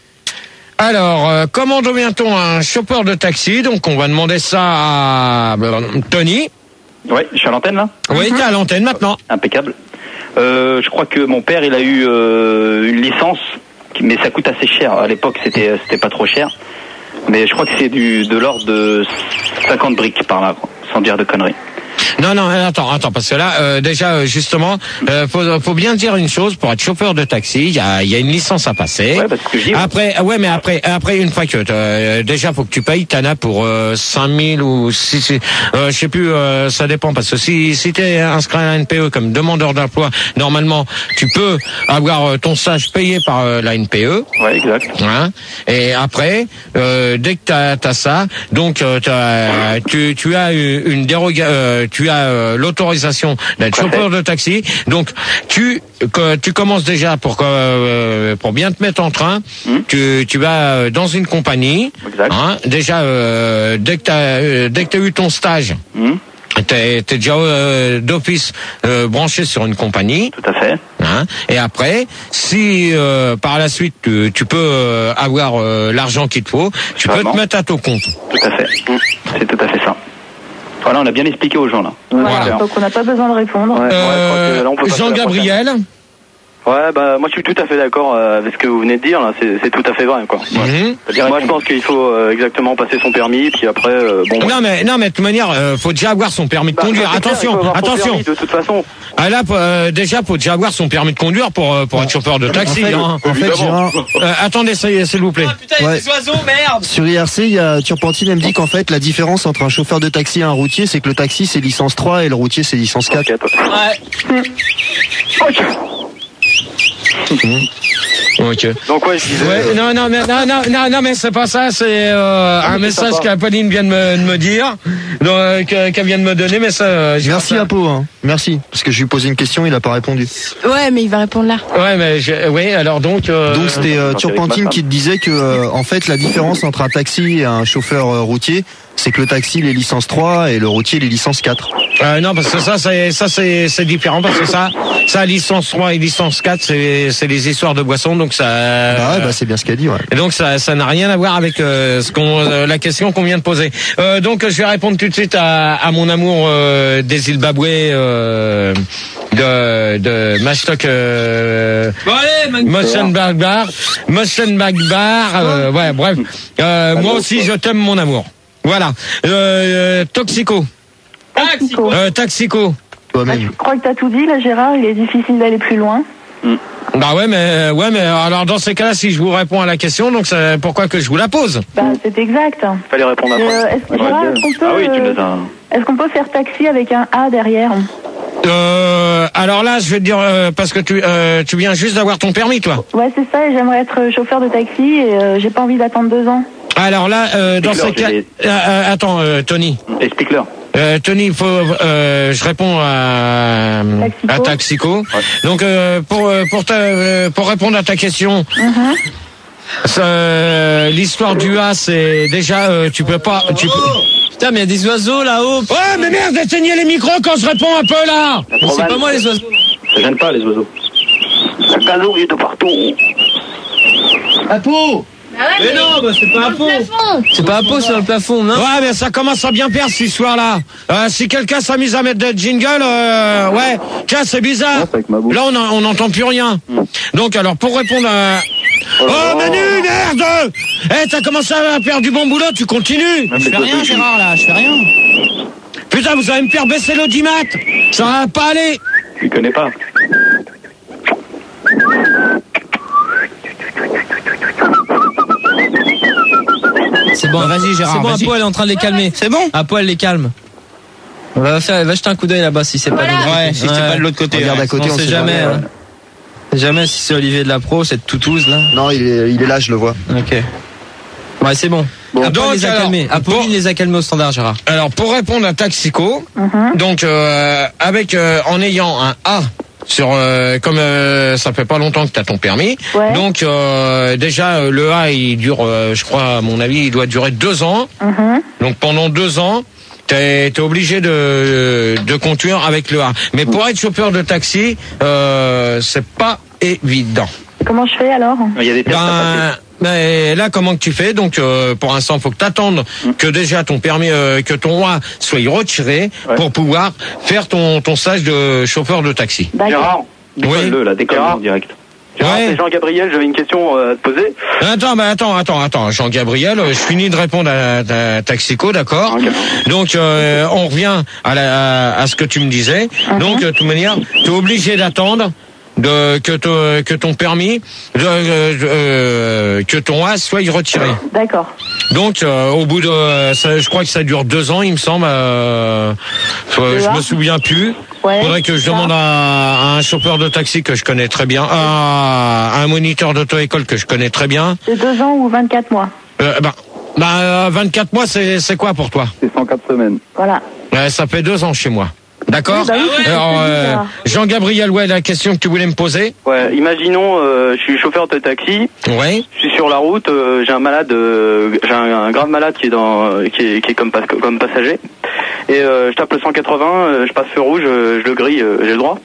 Alors, euh, comment devient-on un chauffeur de taxi? Donc, on va demander ça à euh, Tony. Ouais, je suis à l'antenne, là? Oui, t'es à l'antenne maintenant. Impeccable. Euh, je crois que mon père, il a eu euh, une licence, mais ça coûte assez cher. À l'époque, c'était c'était pas trop cher. Mais je crois que c'est du de l'ordre de cinquante briques par là, quoi, sans dire de conneries. Non, non, attends, attends, parce que là, euh, déjà, euh, justement, euh, faut, faut bien dire une chose, pour être chauffeur de taxi, il y a, il y a une licence à passer. Ouais, parce que je dis, Après, ah ouais, mais après, après une fois que euh, déjà faut que tu payes, t'en as pour euh, cinq mille ou six, euh, je sais plus, euh, ça dépend parce que si si t'es inscrit à la N P E comme demandeur d'emploi, normalement tu peux avoir euh, ton stage payé par euh, la N P E. Ouais, exact. Hein, et après, euh, dès que t'as as ça, donc euh, t'as, tu tu as une dérogation, euh, tu as euh, l'autorisation d'être Parfait. chauffeur de taxi. Donc tu que, tu commences déjà pour que, euh, pour bien te mettre en train. Hmm. Tu tu vas euh, dans une compagnie. Exact. Hein, déjà euh, dès que t'as euh, dès que t'as eu ton stage. Hmm, T'es, t'es déjà euh, d'office euh, branché sur une compagnie. tout à fait. Hein, et après, si euh, par la suite tu, tu peux euh, avoir euh, l'argent qu'il te faut, tu Vraiment. peux te mettre à ton compte. Tout à fait. Hmm, c'est tout à fait ça. Voilà, on a bien expliqué aux gens, là. Voilà. Voilà. Donc on n'a pas besoin de répondre. Ouais, ouais, je crois Euh, que là, on peut passer à la Jean-Gabriel, Ouais, bah moi je suis tout à fait d'accord euh, avec ce que vous venez de dire, là, c'est, c'est tout à fait vrai, quoi. Mhm. Ouais. Moi je pense qu'il faut euh, exactement passer son permis, puis après, euh, bon... Non mais non mais de toute manière, euh, faut déjà avoir son permis de Bah, conduire. c'est clair, il faut Attention, avoir son attention. permis, de toute façon. Ah là, euh, déjà, faut déjà avoir son permis de conduire pour euh, pour être chauffeur de taxi. En fait, hein. en fait, Gérard, Euh, attendez, s'il s'il vous plaît. Ah putain, il y a Ouais. des oiseaux, merde. sur I R C, il y a Turpentine, elle me dit qu'en fait, la différence entre un chauffeur de taxi et un routier, c'est que le taxi c'est licence trois et le routier c'est licence quatre. Ouais. Ok. Donc ouais, je disais... Ouais, non, non, mais non, non, non, non, mais c'est pas ça. C'est euh, un message sympa. qu'Apolline vient de me, de me dire, donc, euh, que- qu'elle vient de me donner, mais ça. euh, j'ai Merci pas ça. Apo, hein. Merci. Parce que je lui ai posé une question, il a pas répondu. Ouais, mais il va répondre là. Ouais, mais je, oui, alors donc. Euh, Donc c'était euh, avec ma Turpentine femme. qui te disait que euh, en fait la différence entre un taxi et un chauffeur euh, routier, c'est que le taxi il est licence trois et le routier il est licence quatre. Euh, non, parce que ça, c'est ça, c'est c'est différent parce que ça, ça licence trois et licence quatre, c'est c'est des histoires de boissons, donc ça. Ah ouais, bah c'est bien ce qu'elle dit, ouais. Et donc ça, ça n'a rien à voir avec euh, ce qu'on, euh, la question qu'on vient de poser. Euh, donc je vais répondre tout de suite à, à mon amour euh, des Zimbabwe euh, de de Mastock euh, Bon allez, man. Motion Bag Bar, Motion Bag Bar. Euh, ouais, bref. Euh, moi aussi je t'aime mon amour. Voilà. Euh, euh, Toxico. Taxico. Euh, Taxico. Bah, je Toi-même. crois que t'as tout dit là, Gérard. Il est difficile d'aller plus loin. Bah ouais, mais ouais, mais alors dans ces cas-là, si je vous réponds à la question, donc c'est pourquoi que je vous la pose. Bah, c'est exact. Fallait répondre à Euh, ça. est-ce, Gérard, est-ce qu'on peut, Ah oui, tu euh, nous as... est-ce qu'on peut faire taxi avec un A derrière? Euh, alors là, je vais te dire euh, parce que tu euh, tu viens juste d'avoir ton permis, toi. Ouais, c'est ça. Et j'aimerais être chauffeur de taxi et euh, j'ai pas envie d'attendre deux ans. Alors là, euh, dans ces Explique-leur, cas, euh, euh, attends, euh, Tony. Explique-leur. Euh, Tony, il faut, euh, je réponds à, Taxico. à Taxico. Donc euh, pour euh, pour ta, euh, pour répondre à ta question, ça, euh, l'histoire du A, c'est déjà euh, tu peux pas. Tu peux... Putain, mais il y a des oiseaux là-haut. Ouais, mais merde, éteignez les micros quand je réponds un peu là. Mais c'est pas moi les oiseaux. Ça gêne pas les oiseaux. Un gazon il est de partout. Apo. Mais non, bah c'est pas Apo. C'est pas Apo sur le plafond, non. Ouais, mais ça commence à bien perdre cette histoire-là. Euh, si quelqu'un s'amuse à mettre des jingles, euh, ouais, tiens, c'est bizarre. Ouais, c'est avec ma bouche. Là, on en- on n'entend plus rien. Donc, alors, pour répondre à... Oh, Manu, merde! Eh, t'as commencé à faire du bon boulot, tu continues. Je fais rien, Gérard, là, je fais rien. Putain, vous allez me faire baisser l'audimat. Ça va pas aller. Tu connais pas. C'est bon, Bah, vas-y, Gérard, c'est bon, vas-y. Apo, elle est en train de les calmer. C'est bon. Apo, elle les calme. On va faire, va jeter un coup d'œil là-bas si c'est pas de l'autre côté. Ouais, si c'est pas de l'autre côté. Regarde ouais. à côté, on on sait sait jamais. jamais, hein. On sait jamais si c'est Olivier de la Pro, cette toutouze là. Non, il est, il est là, je le vois. Ok. Ouais, c'est bon. Bon, Apo donc, les a alors, calmés. Apolline bon. les a calmés au standard, Gérard. Alors, pour répondre à Taxico, donc, euh, avec, euh, en ayant un A sur, euh, comme euh, ça fait pas longtemps que tu as ton permis, Ouais. donc euh, déjà euh, le A il dure, euh, je crois à mon avis, il doit durer deux ans. Mhm. Donc pendant deux ans, t'es es obligé de de conduire avec le A. Mais pour être chauffeur de taxi, euh, c'est pas évident. Comment je fais alors? Il y a des tests à Ben, passer. mais là, comment que tu fais? Donc, euh, pour l'instant, faut que t'attendes que déjà ton permis, euh, que ton A soit retiré Ouais. pour pouvoir faire ton ton stage de chauffeur de taxi. D'accord. Gérard, décolle-le Oui. là, décolle en direct. Gérard, Ouais. c'est Jean-Gabriel, j'avais une question euh, à te poser. Attends, mais attends, attends, attends, Jean-Gabriel, euh, je finis de répondre à, à Taxico, d'accord? Ok. Donc, euh, on revient à, la, à, à ce que tu me disais. Donc, de toute manière, tu es obligé d'attendre de que, to- que ton permis, de, euh, euh, que ton A soit retiré. D'accord. Donc, euh, au bout de, euh, ça, je crois que ça dure deux ans, il me semble. Euh, euh, je me souviien plus. Ouais. Faudrait que je demande à, à un chauffeur de taxi que je connais très bien, à, à un moniteur d'auto-école que je connais très bien. C'est deux ans ou vingt-quatre mois. Euh, bah, bah, euh, vingt-quatre mois, c'est c'est quoi pour toi? C'est cent quatre semaines. Voilà. Ouais, ça fait deux ans chez moi. D'accord. Oui, bah oui, c'est ce que Alors, je te dis, euh, Gérard. Jean-Gabriel, ouais, la question que tu voulais me poser. Ouais, imaginons, euh, je suis chauffeur de taxi, Ouais. je suis sur la route, euh, j'ai un malade, euh, j'ai un, un grave malade qui est dans, qui est, qui est comme, pas- comme passager, et euh, je tape le cent quatre-vingts, euh, je passe feu rouge, euh, je le grille, euh, j'ai le droit.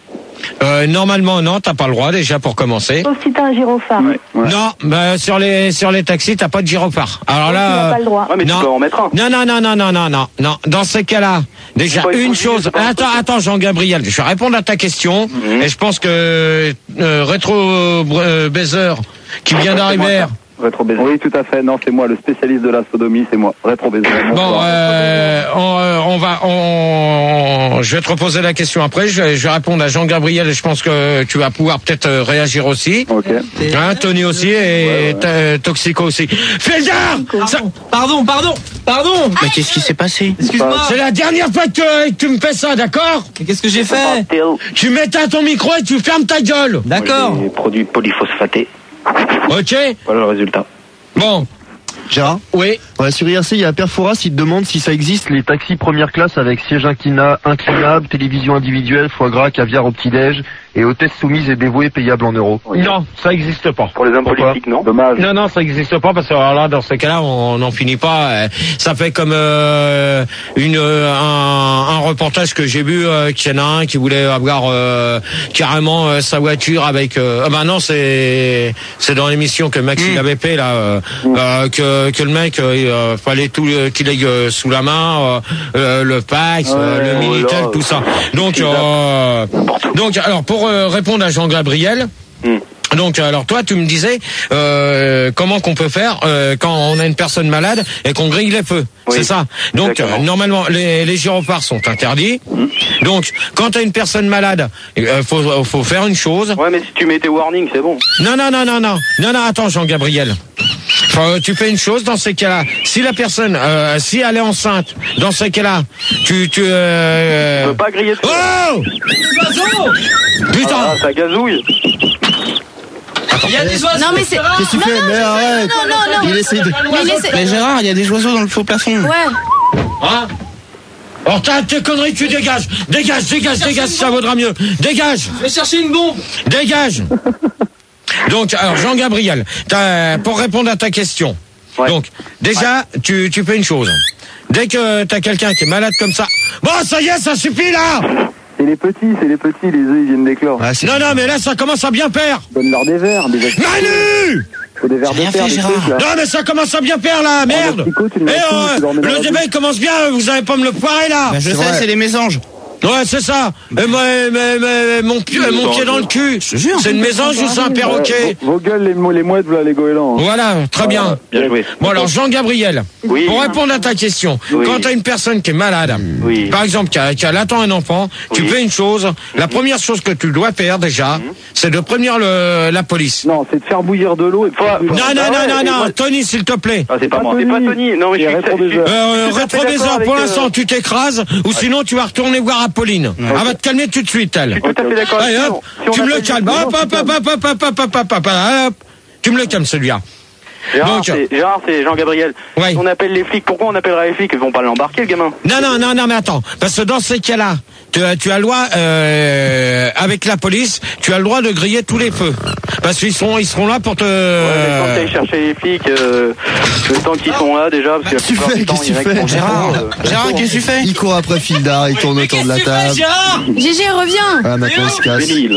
Euh, normalement, non, t'as pas le droit déjà pour commencer. Sauf si t'as un gyrophare. Ouais, ouais. Non, bah, sur les sur les taxis, t'as pas de gyrophare. Alors Tu là, n'as euh, pas le droit. Ouais, mais non. tu peux en mettre un. non, non, non, non, non, non, non, non. Dans ces cas-là, déjà C'est pas une une chose. c'est pas un Attends, truc. attends, Jean-Gabriel, je vais répondre à ta question. Mhm. Et je pense que euh, Rétro euh, Baiser qui vient d'arriver. Rétro baiser. Oui, tout à fait. Non, c'est moi, le spécialiste de la sodomie, c'est moi. Rétro baiser. Bon, euh, on, euh, on va, on, je vais te reposer la question après. Je vais, je vais répondre à Jean-Gabriel et je pense que tu vas pouvoir peut-être euh, réagir aussi. Ok. Hein, Tony aussi et Ouais, ouais. euh, Toxico aussi. Feldar, ça- Pardon, pardon, pardon. Mais qu'est-ce qui s'est passé? Excuse-moi. c'est la dernière fois que, que tu me fais ça, d'accord? Mais qu'est-ce que j'ai fait? Tu mets à ton micro et tu fermes ta gueule. D'accord. Les produits polyphosphatés. Ok? Voilà le résultat. Bon, Gérard? oui. Ouais, sur I R C, il y a Perfouras, il te demande si ça existe les taxis première classe avec siège inclina- inclinable, télévision individuelle, foie gras, caviar au petit-déj et hôtesse soumise et dévouée payable en euros. Non, ça n'existe pas. Pour les hommes Pourquoi politiques, non? Dommage. Non, non, ça n'existe pas parce que alors là, dans ces cas-là, on n'en finit pas. euh, Ça fait comme euh, une euh, un, un reportage que j'ai vu euh, qu'il y en a un qui voulait avoir euh, carrément euh, sa voiture avec. Euh, ah bah non, c'est c'est dans l'émission que Max il avait fait là euh, euh, que que le mec euh, il euh, fallait tout euh, qu'il ait euh, sous la main euh, euh, le Pax, euh, Ouais, le oh Minitel, là. tout ça. Donc euh, donc alors pour euh, répondre à Jean-Gabriel. Donc alors toi tu me disais euh, comment qu'on peut faire euh, quand on a une personne malade et qu'on grille les feux, Oui, c'est ça. Donc exactement. euh, normalement les, les gyrophares sont interdits. Donc quand tu as une personne malade, euh, faut faut faire une chose. Ouais, mais si tu mets tes warnings, c'est bon. Non non non non non non non attends Jean-Gabriel. Enfin, tu fais une chose dans ces cas-là. Si la personne, euh, si elle est enceinte, dans ces cas-là, tu tu. Euh... Tu peux pas griller de feu. Oh Putain. Ah, ça gazouille. Il y a des oiseaux. Non, mais c'est. Qu'est-ce que tu fais? Mais arrête! Non, non, non. Il essaye de... Mais laissez- Mais Gérard, il y a des oiseaux dans le faux plafond. Ouais. Hein? Alors t'as tes conneries, tu dégages, dégage, dégage, dégage, ça vaudra mieux, dégage, Je vais chercher une bombe. dégage. Donc, alors Jean-Gabriel, t'as- pour répondre à ta question, Ouais. donc déjà tu tu fais une chose. Dès que t'as quelqu'un qui est malade comme ça, bon ça y est, ça suffit là. C'est les petits, c'est les petits, les œufs ils viennent d'éclore. Ouais, c'est- Non non, mais là ça commence à bien faire. Donne-leur des verres, des verres. Manu, Faut des verres J'ai rien de terre, fait, des Gérard. trucs, là. non mais ça commence à bien faire là, merde. le psycho, tu le Et mets tout, euh, tu leur mets dans le la débat il commence bien, vous allez pas me le foirer là. Bah, je C'est sais, vrai. c'est les mésanges. Ouais, c'est ça. Et moi, mais, mais, mon, pied, mon pied dans le cul. Je te jure. C'est une mésange ou c'est un perroquet? Ouais, vos, vos gueules, les, mo- les mouettes, voilà les goélands. hein. Voilà, très bien. Bien joué. Bon alors Jean-Gabriel, Oui. pour répondre à ta question, Oui. quand tu as une personne qui est malade, Oui. par exemple qui, a, qui a- elle attend un enfant, tu Oui. fais une chose, la première chose que tu dois faire déjà, c'est de prévenir le, la police. Non, c'est de faire bouillir de l'eau et de Faut- faire du- Non, non, Ah non, ouais, non, et non, moi- Tony s'il te plaît. Ah, c'est pas pas moi. C'est pas Tony. Tony. Non, mais je Et suis rétro je suis- baiser. Euh, tout à fait rétro-baiser, d'accord pour avec, l'instant euh, tu t'écrases, ou sinon tu vas retourner voir Apolline. Elle va te calmer tout de suite elle. Je suis tout à fait d'accord avec Allez toi. hop, Si on tu me le appelle- calmes, hop, hop, hop, hop, hop, hop, hop, hop, hop, hop, hop, tu me le calmes celui-là. Gérard, Donc, c'est Gérard, c'est Jean-Gabriel. Ouais. Si on appelle les flics, pourquoi on appellera les flics? Ils vont pas l'embarquer, le gamin. Non, non, non, non, mais attends. Parce que dans ces cas-là, tu, as- tu as le droit, euh, avec la police, tu as le droit de griller tous les feux. Parce qu'ils seront, ils seront là pour te... Ouais, mais quand t'ailles chercher les flics, euh, le temps qu'ils sont là déjà, parce que la Qu'est-ce que tu plupart fais du temps, Qu'est-ce il y en a que qui tu sont fais Gérard, euh, Gérard, qu'est-ce que tu fais? Il court après Fildar, il tourne autour de la table. Gégé, reviens. Ah, maintenant il se casse. Bénil.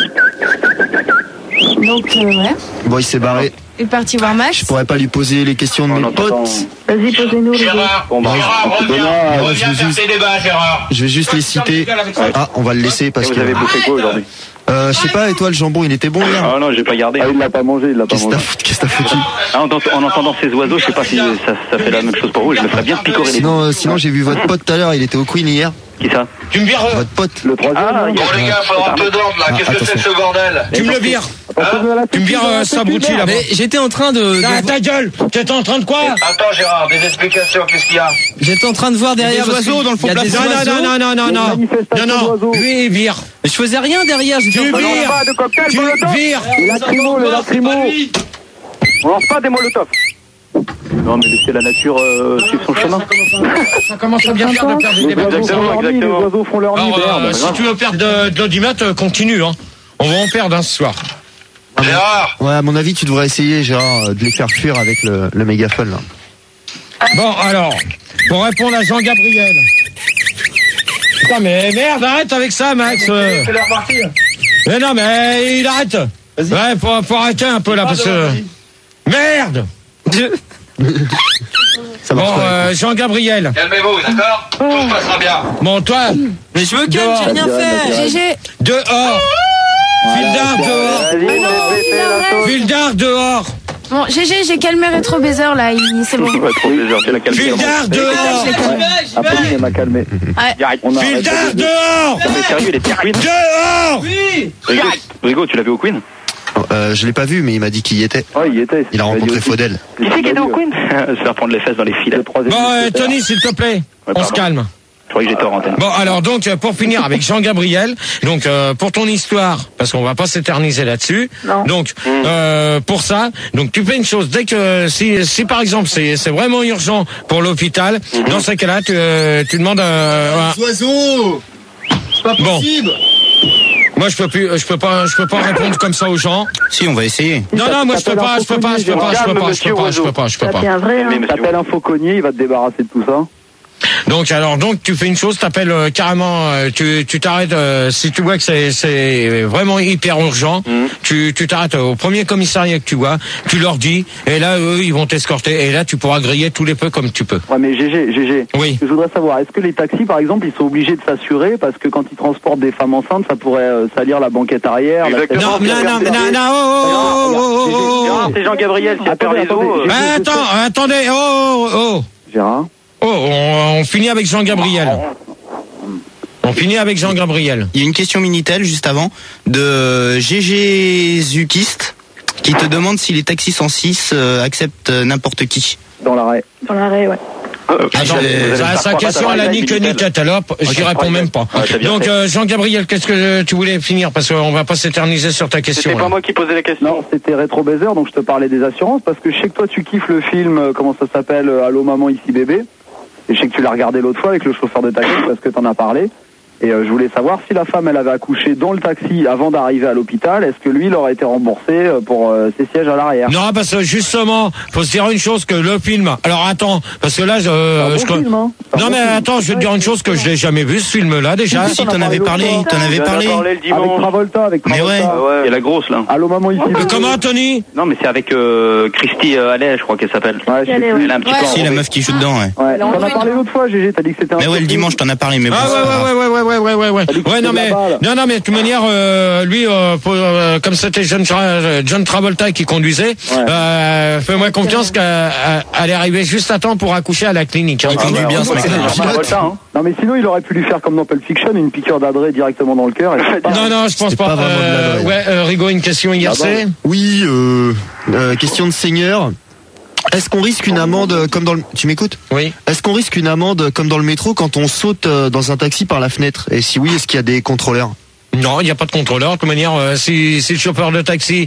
Donc, euh, ouais. Bon, il s'est barré. Il est parti voir Max. Je pourrais pas lui poser les questions de Oh, mes non, potes. attends. Vas-y, posez-nous les deux. Bon, bah, Gérard, reviens, Donnant, reviens je veux faire juste- tes débats, Gérard. Je vais juste les citer. Ah, on va le laisser parce vous que... avez bouffé quoi aujourd'hui? Euh, je sais pas, et toi, le jambon, il était bon hier? Ah non, j'ai pas gardé. Ah, il l'a pas mangé, il l'a pas Qu'est-ce que mangé. t'as foutu? Qu'est-ce que t'as foutu? Ah, en, en entendant ces oiseaux, je sais pas si ça, ça fait la même chose pour vous, je me ferais bien picorer les Sinon, euh, sinon j'ai vu votre pote tout à l'heure, il était au Queen hier. Qui ça? Tu me vires... euh, Votre pote. Le troisième, Ah, non il y a- Bon les gars, faudra un peu d'ordre là, Ah, qu'est-ce que c'est que attention. ce bordel? Tu me le vires. Attention à la Tu me vires euh, ce abruti là-bas. Mais j'étais en train de, Ah, de- ta gueule. T'étais en train de quoi? Attends Gérard, des explications, qu'est-ce qu'il y a? j'étais en train de voir derrière des parce que oiseaux dans le faux il y a des plafond. Non, oiseaux. non, non, non, non, Il y a une non. Non, manifestation non. d'oiseaux. Lui, il vire. Mais je faisais rien derrière. J'étais Tu en train de- vires. pas de cocktail, Tu molotov. vires. Le lacrymo, le lacrymo. On lance pas des molotovs. Non, mais laissez la nature euh, suivre son chemin. Ça commence à bien faire de perdre des Les débats. oiseaux Exactement, font leur nid, les exactement. oiseaux font leur nid, Alors, euh, merde. si tu veux perdre de, de l'audimat, euh, continue. Hein. On va en perdre hein, ce soir. Gérard. Ouais, à mon avis, tu devrais essayer, Gérard, euh, de les faire fuir avec le, le mégaphone, là. Bon, alors, pour répondre à Jean-Gabriel. Putain, mais merde, arrête avec ça, Max. euh. Mais non, mais il arrête. Ouais, faut, faut arrêter un peu là, parce que... Merde. Ça Bon, marche pas. euh, Jean-Gabriel. Calmez-vous, d'accord? Tout se passera bien. Bon, toi, Mais je me calme, j'ai rien fait. G G. dehors. Vildard, dehors. Vildard, dehors. Bon, G G, j'ai calmé Rétro Baiser là, il- c'est bon. Ouais, trop plaisir, tu l'as calmé. Vildard, dehors. Je l'ai calmé. Apolline, elle m'a calmé. Ouais. On a arrêté Vildard, de- dehors. Mais sérieux, il était au Queen. Dehors. Rigo, Rigo, tu l'as vu au Queen? Euh, je l'ai pas vu, mais il m'a dit qu'il y était. Ouais, il y était. Il a rencontré Faudel. Qui c'est qui était au Queen? Se faire prendre les fesses dans les filets. Le troisième. Bon, euh, Tony, s'il te plaît, on se calme. Je croyais que j'étais hors antenne. Bon, alors donc euh, pour finir avec Jean-Gabriel, donc euh, pour ton histoire, parce qu'on va pas s'éterniser là-dessus. Non. Donc euh, pour ça, donc tu fais une chose, dès que si si par exemple c'est c'est vraiment urgent pour l'hôpital, dans ce cas-là, tu euh, tu demandes euh, à- Oiseaux. C'est pas Bon. possible. moi je peux plus je peux pas je peux pas répondre comme ça aux gens. Si, on va essayer. Non non, moi je peux pas, je peux pas, je peux pas, je peux pas, je peux pas, je peux pas, je peux pas. C'est un vrai, hein. Mais monsieur- T'appelles un fauconnier, il va te débarrasser de tout ça. Donc alors donc tu fais une chose, t'appelles euh, carrément, euh, tu tu t'arrêtes euh, si tu vois que c'est c'est vraiment hyper urgent, Mhm. tu tu t'arrêtes au premier commissariat que tu vois, tu leur dis et là eux ils vont t'escorter et là tu pourras griller tous les feux comme tu peux. Ouais, mais G G, G G. Oui. Je voudrais savoir, est-ce que les taxis, par exemple, ils sont obligés de s'assurer parce que quand ils transportent des femmes enceintes, ça pourrait euh, salir la banquette arrière. la tête- Non non non non non oh, oh, oh, oh, oh, Gérard, oh. c'est Jean-Gabriel, s'il perd les os. Attendez, euh, Ah, attends attendez oh oh Gérard. oh on, on finit avec Jean-Gabriel. On finit avec Jean-Gabriel. Il y a une question Minitel juste avant de G G Zukist qui te demande si les taxis cent six euh, acceptent euh, n'importe qui. Dans l'arrêt. Dans l'arrêt, ouais. euh, Attends, j'ai- sa, sa question à la ni queue ni tête, alors j'y réponds même pas. Ouais, t'as bien Donc fait. euh, Jean-Gabriel, qu'est-ce que tu voulais finir parce qu'on va pas s'éterniser sur ta question. C'était là. pas moi qui posais la question. Non, c'était Rétro Baiser, donc je te parlais des assurances parce que je sais que toi tu kiffes le film, euh, comment ça s'appelle, euh, Allô maman ici bébé. Et je sais que tu l'as regardé l'autre fois avec le chauffeur de taxi parce que t'en as parlé. Et euh, je voulais savoir si la femme elle avait accouché dans le taxi avant d'arriver à l'hôpital, est-ce que lui il aurait été remboursé euh, pour euh, ses sièges à l'arrière? Non, parce que justement, faut se dire une chose que le film. Alors attends, parce que là, je. C'est un bon je con- film, hein. C'est un Non bon mais film. attends, je vais te dire une chose que je l'ai jamais vu ce film-là déjà. Si, t'en avais parlé, t'en avais On en a parlé. parlé le Avec dimanche. Travolta, avec Mais Travolta. Ah ouais, il y a la grosse là. Allô maman ici. Euh, bébé. Comment, Tony? Non, mais c'est avec euh, Christy euh, Allais, je crois qu'elle s'appelle. Ouais, je sais Allez, plus. ouais. Elle a un petit Ouais. peu Si, la enrobée. meuf qui joue dedans, ouais. Ouais, t'en as parlé l'autre fois, Gégé, t'as dit que c'était un Mais ouais, le film. dimanche, t'en as parlé, mais bon. Ah c'est pas grave. ouais ouais ouais ouais ouais ouais ouais ouais T'as dit que ouais non c'était mais là-bas, là. non non mais de toute manière euh, lui euh, pour, euh, comme c'était John, Tra- John Travolta qui conduisait, euh, fais-moi confiance qu'elle elle est arrivée juste à temps pour accoucher à la clinique. Hein. Il conduit bien, ce ouais, mec-là. ouais. Travolta, hein. Non mais sinon il aurait pu lui faire comme dans Pulp Fiction, une piqûre d'adresse directement dans le cœur. Et c'est pas- Non non je pense C'était pas. pas vraiment de la Euh, drogue. ouais euh, Rigaud, une question I R C. Oui, euh, euh, question de seigneur. Est-ce qu'on risque une amende euh, comme dans le... Tu m'écoutes? Oui. Est-ce qu'on risque une amende comme dans le métro quand on saute euh, dans un taxi par la fenêtre? Et si oui, est-ce qu'il y a des contrôleurs? Non, il n'y a pas de contrôleur. De toute manière, euh, si, si le chauffeur de taxi,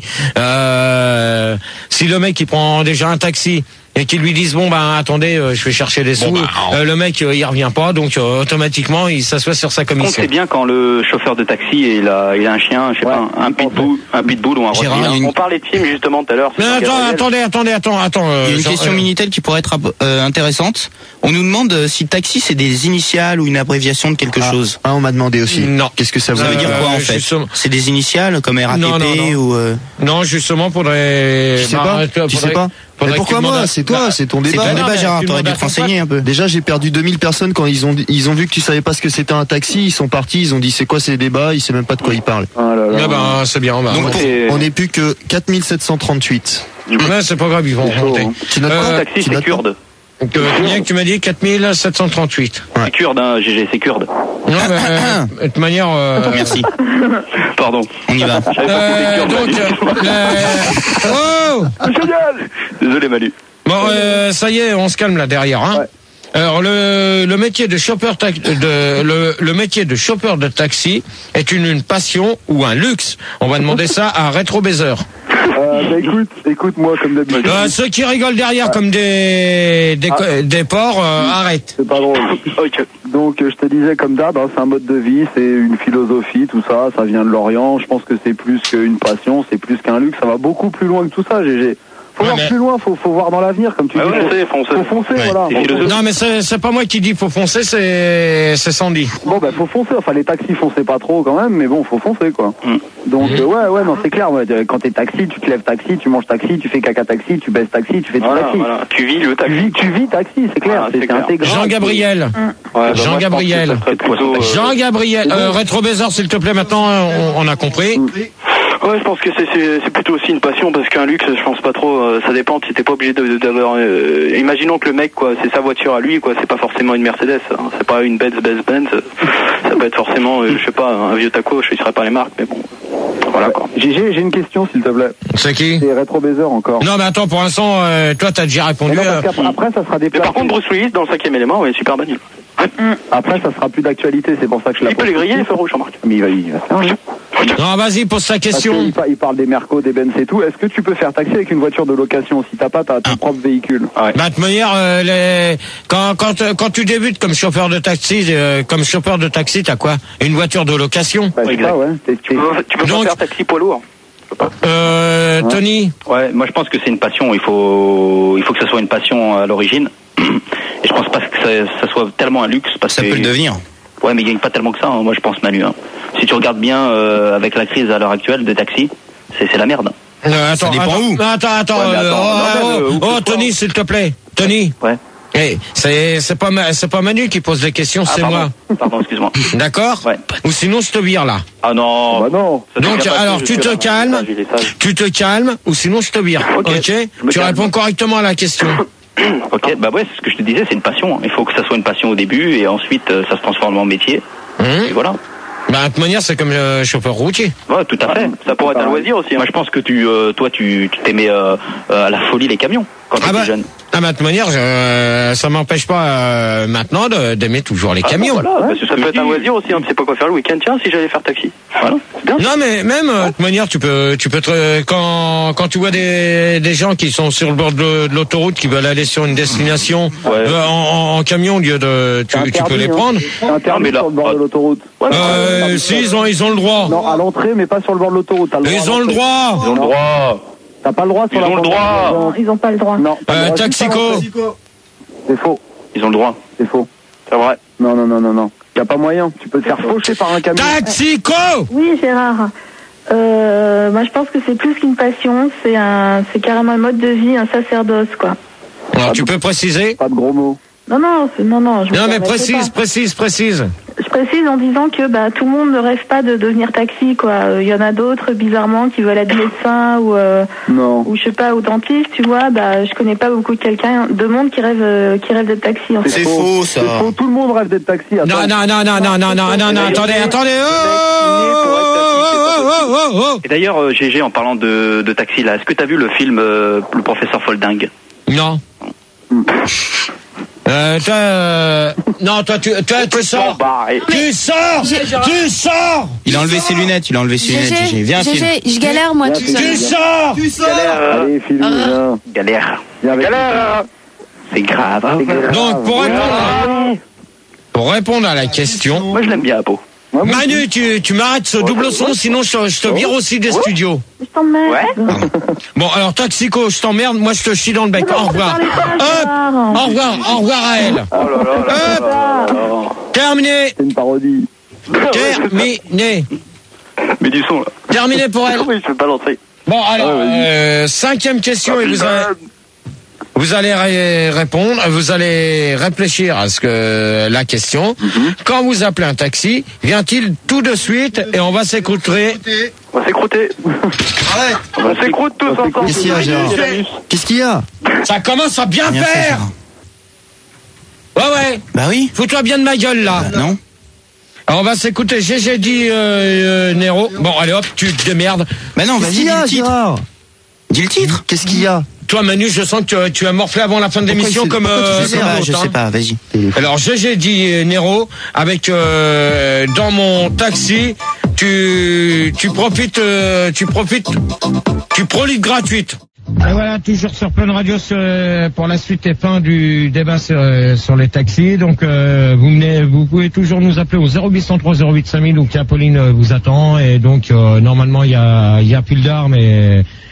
euh, si le mec il prend déjà un taxi et qu'ils lui disent bon ben attendez, euh, je vais chercher des sous, bah, euh, le mec euh, il revient pas, donc euh, automatiquement il s'assoit sur sa Par contre, commission. c'est bien quand le chauffeur de taxi il a, il a un chien, je sais Ouais, pas, un pitbull, un pitbull ou un Gérard, rottweiler. il y a une- On parlait de film justement tout à l'heure. c'est Non, attends, Jean-Gabriel. attendez, attendez, attends, attends. euh, Il y a une Jean- question euh, Minitel qui pourrait être euh, intéressante. On nous demande euh, si taxi c'est des initiales ou une abréviation de quelque Ah, chose. ah, on m'a demandé aussi. Non. Qu'est-ce que ça veut Ça veut dire? dire quoi en Euh, fait? justement- C'est des initiales comme R A T P Non, non, non. ou euh, Non, justement, faudrait. Tu sais bah, pas? arrête, Tu sais faudrait- pas? faudrait Mais que pourquoi tu moi? demandes à- C'est toi, Bah, c'est ton c'est débat. ton non, débat, mais Gérard, tu t'aurais dû demandes te à ton renseigner un peu. Déjà, j'ai perdu deux mille personnes quand ils ont ils ont vu que tu savais pas ce que c'était un taxi, ils sont partis, ils ont dit c'est quoi ces débats, ils savent même pas de quoi ils parlent. Ah là là. Ah ben, c'est bien. Bah, Donc, ouais. pour- Et- On n'est plus que quatre mille sept cent trente-huit. Ouais, c'est pas grave, ils vont C'est chaud, remonter. hein. Tu notes Euh, pas? taxi, Tu c'est notes pas kurde. Donc, euh, combien que tu m'as dit quatre mille sept cent trente-huit. C'est kurde, hein, G G, c'est kurde. Non, mais, euh, de toute manière. Euh, Merci. Pardon. On y va. J'avais pas compris euh, kurde, donc, Manu. euh, oh Génial. Désolé Manu. Bon, euh, ça y est, on se calme là derrière. Hein. Ouais. Alors le, le métier de chauffeur tax- de le, le métier de chauffeur de taxi est une, une passion ou un luxe. On va demander ça à Rétro Baiser. Euh, bah, écoute, écoute moi comme d'habitude. Euh, ceux qui rigolent derrière comme des des, co- des porcs, euh, arrête. C'est pas drôle. Ok. Donc euh, je te disais comme d'hab, hein, c'est un mode de vie, c'est une philosophie, tout ça, ça vient de l'Orient. Je pense que c'est plus qu'une passion, c'est plus qu'un luxe, ça va beaucoup plus loin que tout ça, G G. faut Ouais, voir mais- plus loin, faut, faut voir dans l'avenir, comme tu Ah dis. ouais, faut, c'est foncer. faut foncer, Ouais. voilà. C'est Bon, philosophique. Non, mais c'est c'est pas moi qui dis faut foncer, c'est c'est Sandy. Bon, bah, faut foncer. Enfin, les taxis foncez pas trop quand même, mais bon, faut foncer, quoi. Mm. Donc, Mm. euh, ouais, ouais, non, c'est clair. Ouais, euh, quand t'es taxi, tu te lèves taxi, tu manges taxi, tu fais caca taxi, tu baisses taxi, tu fais tout Voilà, taxi. voilà. Tu vis le Tu taxi. vis, tu vis taxi, c'est clair. Voilà, c'est c'est c'est clair. intégrant. Jean-Gabriel. Ouais, bah, moi, je Jean-Gabriel. pense que ça serait plutôt, euh, Jean-Gabriel. Euh, Rétro Baiser, s'il te plaît, maintenant, on, on a compris. Ouais, je pense que c'est c'est c'est plutôt aussi une passion parce qu'un luxe, je pense pas trop. euh, ça dépend. Si t'es pas obligé de- de- d'avoir. Euh, imaginons que le mec, quoi, c'est sa voiture à lui, quoi. C'est pas forcément une Mercedes. Hein, c'est pas une Benz, Benz, Benz. Ça peut être forcément, euh, je sais pas, un vieux taco. Je ne serais pas les marques, mais bon. Voilà quoi. G G, j'ai une question, s'il te plaît. C'est qui? C'est Retro Baiser encore. Non, mais attends, pour l'instant, euh, toi, t'as déjà Mais répondu. non, parce euh, qu'après, après, ça sera des Mais par contre, Bruce Willis dans le cinquième élément, ouais, super bagnole. Après, ça sera plus d'actualité, c'est pour ça que je la Il peut pose. les griller, les feux rouges, Jean-Marc. Mais il va, il va faire, hein. Non, vas-y, pose ta Parce question. qu'il pa- il parle des Mercos, des Benz et tout. Est-ce que tu peux faire taxi avec une voiture de location si t'as pas ta, ton propre véhicule? Bah, de toute manière, euh, les... quand, quand, euh, quand tu débutes comme chauffeur de taxi, euh, comme chauffeur de taxi, t'as quoi? Une voiture de location? Bah, c'est Exact. ça, ouais. T'es- t'es- Tu peux, tu peux Donc- pas faire taxi poids lourd. Euh, Tony? Ouais, moi je pense que c'est une passion. Il faut, il faut que ça soit une passion à l'origine. Et je pense pas que ça, ça soit tellement un luxe parce Ça que peut le devenir. Ouais, mais il gagne pas tellement que ça. Hein, moi je pense, Manu. Hein. Si tu regardes bien euh, avec la crise à l'heure actuelle des taxis, c'est c'est la merde. Euh, attends, dépend attends, où. attends, attends, Ouais, mais euh, attends, oh, non, mais, oh, euh, où que oh, ce soit. Tony, s'il te plaît. Tony. Ouais. Hey, c'est, c'est pas, ma- c'est pas Manu qui pose des questions, Ah, c'est pardon. moi. Pardon, excuse-moi. D'accord? Ouais. Ou sinon, je te vire là. Ah non. Bah non. Ça Donc, devient pas alors, que tu je te suis là. calmes. Il est sage. Tu te calmes, ou sinon, je te vire. Ok, Ok? je me Tu calme. réponds correctement à la question. Ok, bah ouais, c'est ce que je te disais, c'est une passion. Il faut que ça soit une passion au début et ensuite euh, ça se transforme en métier. Hum? Et voilà. Bah, de toute manière, c'est comme euh, chauffeur routier. Ouais, tout à fait. Ça pourrait être un loisir aussi. Hein. Moi, je pense que tu, euh, toi, tu, tu t'aimais euh, euh, à la folie les camions quand tu Ah étais bah, jeune. ah bah, de toute manière, je- ça m'empêche pas euh, maintenant de- d'aimer toujours les camions. Ah, voilà, bah, c'est ce Ça que peut je être un dis. loisir aussi. Hein. Tu sais pas quoi faire le week-end. Tiens, si j'allais faire taxi. Voilà. C'est bien. Non mais même euh, de toute manière tu peux tu peux te, quand quand tu vois des des gens qui sont sur le bord de, de l'autoroute qui veulent aller sur une destination Ouais. euh, en, en, en camion au lieu de tu, C'est tu peux interdit, les hein. prendre. C'est interdit mais là- sur le bord de l'autoroute. Euh, si ils ont ils ont le droit. Non, à l'entrée, mais pas sur le bord de l'autoroute. T'as le droit Ils à ont le l'entrée. droit. Ils ont le droit. T'as pas le droit sur Ils la ont le bande droit. d'arrêt. Ils n'ont pas le droit. Non, t'as le Euh, droit juste à Taxico. l'entrée. C'est faux, Ils ont le droit. c'est faux. C'est vrai. Non, non, non, non, non. Y a pas moyen. Tu peux te faire faucher par un camion. Taxico. Oui, Gérard. Euh, moi, je pense que c'est plus qu'une passion. C'est un, c'est carrément un mode de vie, un sacerdoce, quoi. Alors tu peux préciser. Pas de gros mots. Non, non, c'est- non, non. Je me Non mais permettrai précise pas. précise précise. Je précise en disant que bah, tout le monde ne rêve pas de devenir taxi, quoi. Il y en a d'autres, bizarrement, qui veulent être médecin ou, euh, Non. ou je sais pas, ou dentiste, tu vois. Bah, je connais pas beaucoup de quelqu'un, de monde qui rêve, euh, qui rêve d'être taxi. En fait. C'est faux, ça. C'est faux. Tout le monde rêve d'être taxi. Non Attends. non non non non non non non non attendez attendez. Oh, oh, oh, oh, oh. Et d'ailleurs, euh, G G, en parlant de, de taxi, là, est-ce que t'as vu le film euh, Le Professeur Folding? Non. Euh, toi, euh, non, toi, tu, toi, tu sors. Barré. Tu sors. Tu sors. Il a enlevé ses lunettes, il a enlevé ses lunettes. G G, viens, G file. G, je galère moi Viens, tout file. seul. Tu sors. Galère. Allez, file, Ah. viens. Galère. Viens avec Galère. C'est grave. Hein. C'est grave. Donc, pour répondre, pour répondre à la question, Moi, je l'aime bien, Apo. Ouais, moi, Manu, tu, tu m'arrêtes ce double son, sinon je, je te vire aussi des studios. Je t'emmerde. Bon, alors, Taxico, je t'emmerde, moi je te chie dans le bec. Mais non, Au revoir. je te parlais pas, Hop. Gérard. Au revoir, au revoir à elle. Oh là là là là là là. Terminé, c'est une parodie. terminé, Mais du son là. terminé pour elle. Oui, je vais balancer. Bon, alors, Ah, vas-y. euh, cinquième question et vous allez, vous allez ré- répondre, vous allez réfléchir à ce que la question. Quand vous appelez un taxi, vient-il tout de suite et on va s'écouter. On va s'écrouter. On va s'écroute tous ensemble. Qu'est-ce qu'il y a, Gérard Qu'est-ce qu'il y a? Ça commence à bien Bien fait, faire. Gérard. Ouais, ouais. Bah oui. Fous-toi bien de ma gueule là. Non. Alors on va s'écouter G G dit euh, euh, Nero. Bon, allez hop, tu te démerdes. Bah non, Qu'est-ce vas-y, qu'il dis y a, le titre. Gérard? Dis le titre. Qu'est-ce qu'il y a? Toi Manu, je sens que tu, tu as morflé avant la fin de Pourquoi l'émission il s'est- comme pourquoi tu euh, Je sais comme pas, l'autre, je hein. sais pas, vas-y. Alors G G dit euh, Nero avec euh, dans mon taxi, tu tu profites euh, tu profites tu prolites gratuite. Et voilà, toujours sur Plein Radio sur, euh, pour la suite et fin du débat sur, euh, sur les taxis. Donc euh, vous venez, vous pouvez toujours nous appeler au zéro huit cent trois zéro huit cinq mille où Apolline euh, vous attend. Et donc euh, normalement il y a il y a pile d'armes et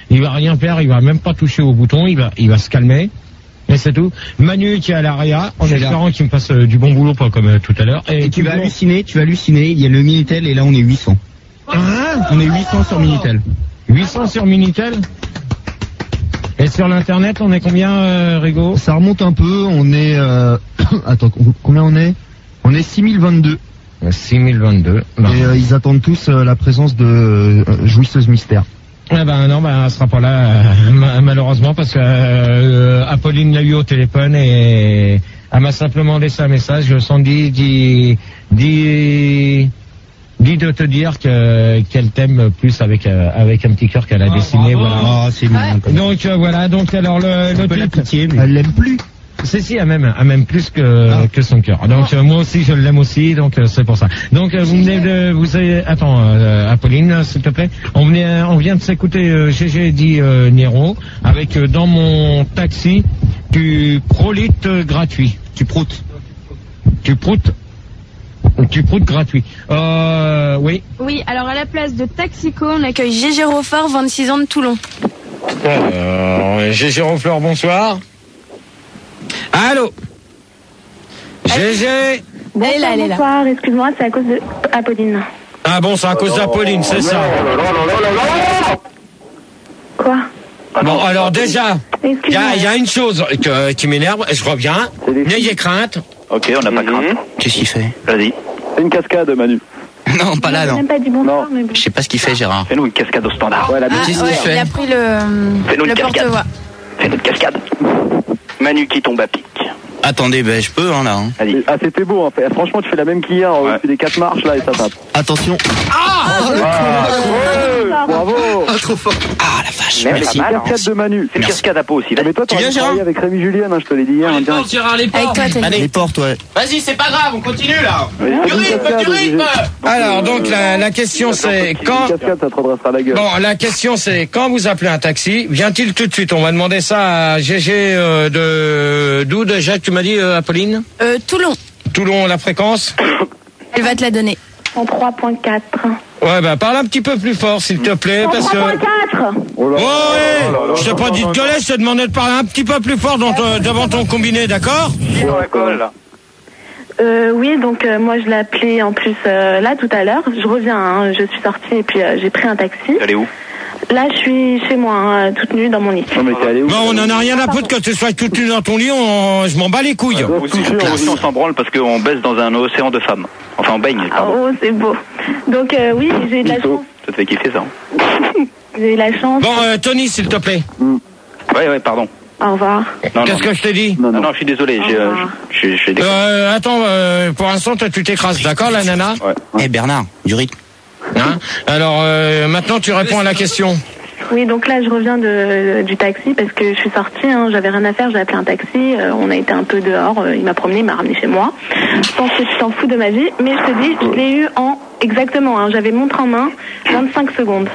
il va rien faire, il va même pas toucher au bouton, il va, il va se calmer. Et c'est tout. Manu qui est à l'Aria, en espérant qu'il me fasse euh, du bon boulot, pas comme euh, tout à l'heure. Et, et tu vas halluciner, tu vas halluciner, il y a le Minitel et là on est huit cents. Hein? On est huit cents sur Minitel. huit cents sur Minitel? Et sur l'internet, on est combien, euh, Rigo? Ça remonte un peu, on est... Euh... Attends, combien on est? On est six mille vingt-deux. six mille vingt-deux. Ben. Et euh, ils attendent tous euh, la présence de euh, Jouisseuse Mystère. Eh ben non, ben elle sera pas là euh, malheureusement parce que euh, Apolline l'a eu au téléphone et elle m'a simplement laissé un message. Sandy dit dit dit de te dire que qu'elle t'aime plus avec euh, avec un petit cœur qu'elle a dessiné. Oh, voilà. Oh, c'est mignon. Donc euh, voilà. Donc alors le le peu la truc, pitié, mais... Elle l'aime plus. c'est si, elle même, elle même plus que ah. que son cœur. Donc euh, moi aussi je l'aime aussi, donc euh, c'est pour ça. Donc euh, vous venez de, vous avez, attends, euh, Apolline, s'il te plaît. On venait, on vient de s'écouter euh, G G dit euh, Nero avec euh, dans mon taxi du prolite euh, gratuit. Tu proutes. Tu proutes. Tu proutes gratuit. Euh, oui. Oui, alors à la place de Taxico, on accueille Gégé Roffort, vingt-six ans de Toulon. Euh, Gégé Roffort, bonsoir. Allô Gégé. Bonsoir, elle est là, elle est là. Bonsoir, excuse-moi, c'est à cause de Apolline. Ah bon, c'est à cause d'Apolline, c'est ça. Quoi? Bon, alors déjà, il y, y a une chose que, qui m'énerve, je reviens, n'ayez crainte. Ok, on n'a pas crainte. Qu'est-ce qu'il fait? Vas-y. C'est une cascade, Manu. Non, pas là, non. Même pas dit bonsoir, mais bon. Je sais pas ce qu'il fait, Gérard. Fais-nous une cascade au standard. Ouais, la Ah, bêtise. ouais, il a pris le, le porte-voix. Fais-nous une cascade. Manu qui tombe à pic. Attendez, ben je peux, hein, là. Hein. Allez. Ah, c'était beau, en fait. Franchement, tu fais la même qu'hier, Ouais. tu fais des quatre marches, là, et ça tape. Attention. Ah, Ah, ouais, bravo. Ah, trop fort. Ah, la vache, Merde, merci. pas mal, hein. Cascade de Manu. C'est une cascade à peau aussi. Ah, mais toi, Tu t'aurais viens, travaillé Gérard avec Rémi Julien, hein, je te l'ai dit hier, en direct. Gérard, les Avec toi, Tony. Les portes, ouais. Vas-y, c'est pas grave, on continue là. Ouais, Du c'est une rythme, cascade, du rythme. Gégé. Alors, donc, la, la question c'est Une quand... cascade, ça te redressera la gueule. Bon, la question c'est quand vous appelez un taxi, vient-il tout de suite? On va demander ça à G G euh, de... D'où déjà, tu m'as dit, euh, Apolline? Euh, Toulon. Toulon, la fréquence? Elle va te la donner. En trois point quatre. Ouais, bah parle un petit peu plus fort, s'il te plaît, En parce que... trois point quatre. Oh là Oh, là ouais, là là je t'ai pas dit de gueuler, je t'ai demandé de parler un petit peu plus fort dans ton- devant ton combiné, d'accord? Dans la colle, là. Euh, oui, donc euh, moi je l'ai appelé en plus euh, là tout à l'heure. Je reviens, hein, je suis sortie et puis euh, j'ai pris un taxi. Elle est où? Là je suis chez moi, hein, toute nue dans mon lit. Non, mais t'es allé où? Bon, on en a rien à foutre que tu sois toute nue dans ton lit, on... je m'en bats les couilles. doit se Aussi, toucher, aussi, on s'en branle parce qu'on baisse dans un océan de femmes. Enfin, on baigne, Ah, pardon. oh, c'est beau. Donc euh, oui, j'ai eu de la chance. Ça te fait kiffer, ça, hein? J'ai eu la chance. Bon, euh, Tony, s'il te plaît. Ouais, ouais, pardon. Au revoir. Non, Qu'est-ce non. que je t'ai dit? Non, Non, non. non, je suis désolé, j'ai, euh, je je- je déconne. Euh, attends, euh, pour l'instant, toi, tu t'écrases, d'accord, la nana? Ouais. Eh, Bernard, du rythme. Hein? Alors, euh, maintenant, tu réponds à la question. Oui, donc là je reviens de, du taxi parce que je suis sortie, hein, j'avais rien à faire, j'ai appelé un taxi, euh, on a été un peu dehors, euh, il m'a promené, il m'a ramené chez moi. Je pense que tu t'en fous de ma vie, mais je te dis, je l'ai eu en exactement, hein, j'avais montre en main, vingt-cinq secondes.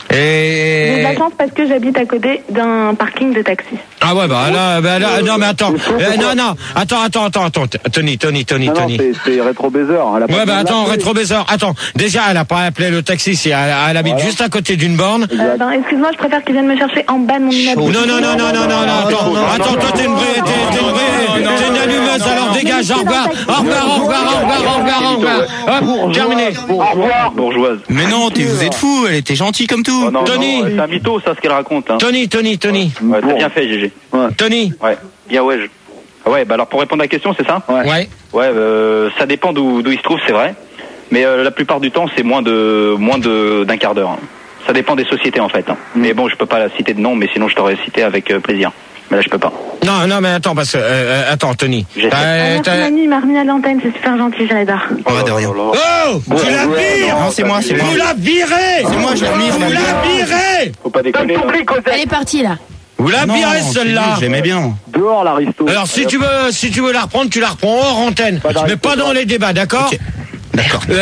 J'ai de Et... la chance parce que j'habite à côté d'un parking de taxi. Ah ouais, bah là, bah là, non, mais attends. Euh, non, non, attends, attends, attends, attends. Tony, Tony, Tony, Non, non, Tony. c'est- c'est rétro-baiser. Elle a pas Ouais, bah besoin de attends, l'appeler. rétro-baiser. Attends, déjà, elle a pas appelé le taxi, si elle, elle habite Voilà. juste à côté d'une borne. Euh, ben, excuse-moi, je préfère qu'ils viennent me chercher en bas de mon immeuble. Non, non, non, non, non, non, non, attends, attends, toi, t'es une vraie, t'es, t'es une vraie, t'es une allumeuse, alors dégage, au revoir, au revoir, au revoir, au revoir, au revoir, au revoir. Hop, terminé. Au revoir, bourgeoise. Mais non, t'es- vous êtes fous, elle était gentille comme tout. Oh, non, Tony. non, c'est un mytho, ça, ce qu'elle raconte, hein. Tony, Tony, Tony. Ouais, t'as bien fait, G G. Tony. Ouais. Bien, ouais. je- Ah ouais, bah alors pour répondre à la question, c'est ça? Ouais. Ouais, euh, ça dépend d'où d'où il se trouve, c'est vrai. Mais euh, la plupart du temps, c'est moins de moins de d'un quart d'heure. hein. Ça dépend des sociétés en fait. hein. Mais bon, je peux pas la citer de nom, mais sinon je t'aurais cité avec euh, plaisir. Mais là, je peux pas. Non, non, mais attends, parce que, euh, attends, Tony. J'ai T'as- Ah, merci t'as- Manu, il m'a remis à l'antenne, c'est super gentil, j'adore. Oh, de rien. Oh, tu la vires. Non, c'est moi, c'est moi. Vous la virez. C'est moi, je la vire, Vous la la vire. virez. Faut pas déconner. là. Elle est partie là. Vous la Non, virez, c'est celle-là. lui, J'aimais bien. Dehors, l'aristo. Alors si tu veux, si tu veux la reprendre, tu la reprends hors antenne, mais pas dans les débats, d'accord? Ok. D'accord. Euh,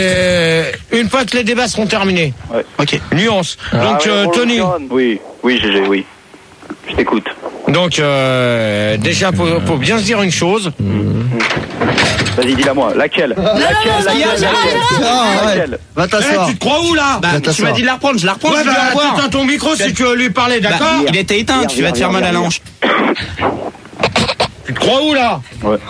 euh, une fois que les débats seront terminés. Ouais. Ok. Nuance. Ah Donc euh, Tony. Oui, oui, G G, oui. Je t'écoute. Donc euh, déjà, faut, faut bien se dire une chose. Vas-y, dis-la moi. Laquelle Laquelle Laquelle Laquelle Va t'asseoir. Eh, tu te crois où là? Bah, tu m'as dit de la reprendre, je la reprends. Ouais, je dis bah, au revoir. éteins ton micro si tu veux lui parler, Bah, d'accord? il était éteint, tu vas te faire mal à la hanche. Tu te crois où là? Ouais.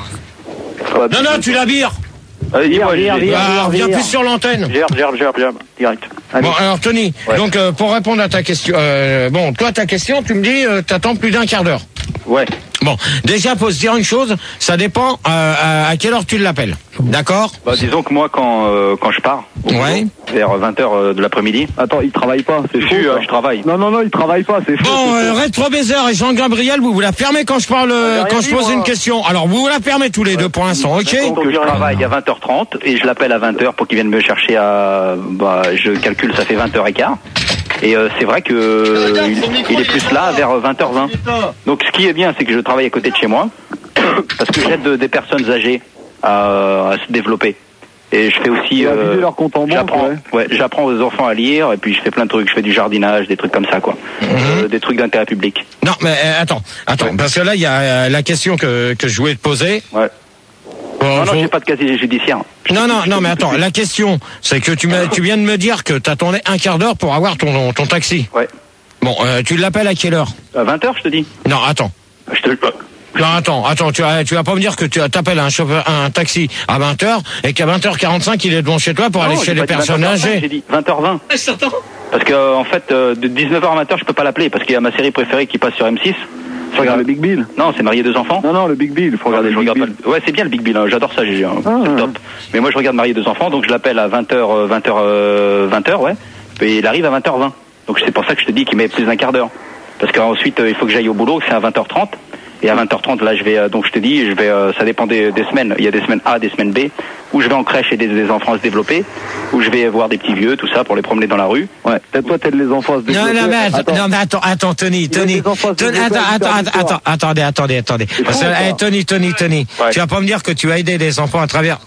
Non, non, tu la vires. Vas-y, moi, Vire, je vire, Bah, viens plus sur l'antenne. Gère, gère, gère, gère, direct. Bon, alors Tony, donc euh, pour répondre à ta question, euh, bon, toi ta question, tu me dis, euh, t'attends plus d'un quart d'heure. Ouais. Bon, déjà, faut se dire une chose, ça dépend euh, à, à quelle heure tu l'appelles, d'accord? Bah, disons que moi, quand, euh, quand je pars, au boulot, Ouais. vers vingt heures de l'après-midi, Attends, il travaille pas, c'est je, faux. suis, ça. euh, je travaille. Non, non, non, il travaille pas, c'est faux. Bon, c'est euh, faux. Rétro Baiser et Jean-Gabriel, vous vous la fermez quand je parle, euh, j'ai quand rien je dit, pose moi. une question. Alors, vous vous la fermez tous les deux pour l'instant, ok? Donc je travaille à vingt heures trente et je l'appelle à vingt heures pour qu'il vienne me chercher à, bah, je calcule, ça fait vingt heures quinze. Et euh, c'est vrai que euh, il, il est plus là vers vingt heures vingt. Donc ce qui est bien, c'est que je travaille à côté de chez moi parce que j'aide des personnes âgées à, à se développer. Et je fais aussi, Et à vider leur compte en banque, j'apprends, ouais. ouais, j'apprends aux enfants à lire et puis je fais plein de trucs. Je fais du jardinage, des trucs comme ça, quoi, euh, des trucs d'intérêt public. Non, mais euh, attends, attends, parce que là, il y a euh, la question que, que je voulais te poser. Ouais. Bon, non, non, faut- j'ai pas de casier judiciaire. Non, non, non, mais attends, la question, c'est que tu, m'as- tu viens de me dire que t'attendais un quart d'heure pour avoir ton, ton taxi. Ouais. Bon, euh, tu l'appelles à quelle heure? À vingt heures, je te dis. Non, attends. Je te le. Non, attends, attends, tu vas, tu vas pas me dire que tu t'appelles un chauffeur, un taxi à vingt heures et qu'à vingt heures quarante-cinq, il est devant chez toi pour Non, aller j'ai chez les pas dit personnes vingt heures vingt, âgées. J'ai dit vingt heures vingt. Parce que euh, en fait, euh, de dix-neuf heures à vingt heures, je peux pas l'appeler parce qu'il y a ma série préférée qui passe sur M six. Faut regarder le Big Bill. Non, c'est Marié deux enfants. Non, non, le Big Bill, faut regarder je le Big regarde Bill. pas le- Ouais, c'est bien le Big Bill, hein, j'adore ça, G G, hein. Ah, c'est ouais. top. Mais moi, je regarde Marié deux enfants, donc je l'appelle à vingt heures, euh, vingt heures, euh, vingt heures, ouais. Et il arrive à vingt heures vingt. Donc c'est pour ça que je te dis qu'il met plus d'un quart d'heure. Parce qu'ensuite, euh, il faut que j'aille au boulot, c'est à vingt heures trente. Et à vingt heures trente, là, je vais, euh, donc je te dis, je vais, euh, ça dépend des, des semaines. Il y a des semaines A, des semaines B, où je vais en crèche aider des enfants à se développer, où je vais voir des petits vieux, tout ça, pour les promener dans la rue. Ouais, peut-être toi t'aides les enfants à se Non, développer. non, mais attends, Attends. non, mais attends, attends, Tony, Il Tony, aide les enfants à se Tony, développer attends, à attends, l'histoire. attends, attendez, attendez, attendez. Parce que, con, eh, ça. Tony, Tony, Tony, Ouais. tu vas pas me dire que tu as aidé les enfants à travers.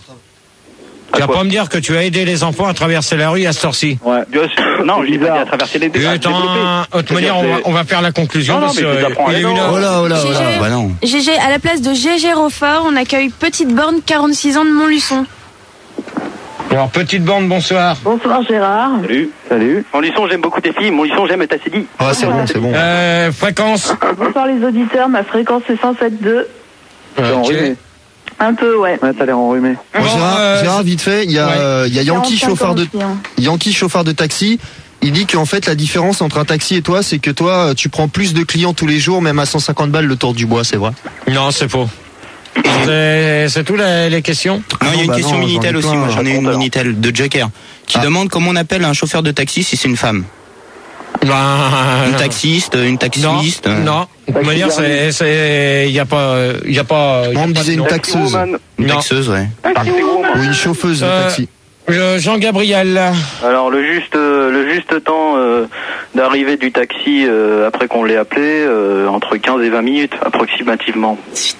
Tu vas quoi pas me dire que tu as aidé les enfants à traverser la rue à cette heure-ci. Ouais. Bien sûr. Non, je l'ai pas dit bizarre. à traverser les Et à se attends, développer. de toute manière, on va, on va faire la conclusion. Non, non, parce mais je que, les apprends à il est l'élan. une heure. Oh là, oh là, oh là. G G, Bah non. G G, à la place de G G Roffort, on accueille Petite Borne, quarante-six ans de Montluçon. Alors, petite bande, bonsoir. Bonsoir Gérard. Salut. Salut. Mon lisson, j'aime beaucoup tes filles. Mon lisson, j'aime ta C D. Ah, c'est bon, c'est bon. Euh, fréquence. Bonsoir les auditeurs, ma fréquence c'est cent sept virgule deux. T'es Ok. enrhumé. Un peu, ouais. Ouais, t'as l'air enrhumé. Bon, Gérard, euh, Gérard, vite fait, il y a, ouais. euh, il y a Yankee quarante-cinq chauffeur ans de, aussi, hein. Yankee chauffeur de taxi. Il dit qu'en fait, la différence entre un taxi et toi, c'est que toi, tu prends plus de clients tous les jours, même à cent cinquante balles le tour du bois, c'est vrai? Non, c'est faux. C'est c'est tout les, les questions? Non, il y a une bah question non, Minitel j'en ai aussi. plein, Moi, j'en ai une alors. Minitel de Joker qui Ah. demande comment on appelle un chauffeur de taxi si c'est une femme. Ben, Une taxiste, une non, taxiste. euh, non. De toute manière, c'est, c'est, il y a pas, il y a pas. il y a Moi, on me pas de disait une nom. taxeuse. Une Non. taxeuse, ouais. Ou une chauffeuse de Euh, taxi. Euh, Jean-Gabriel. Alors le juste euh, le juste temps euh, d'arrivée du taxi euh, après qu'on l'ait appelé, euh, entre quinze et vingt minutes approximativement.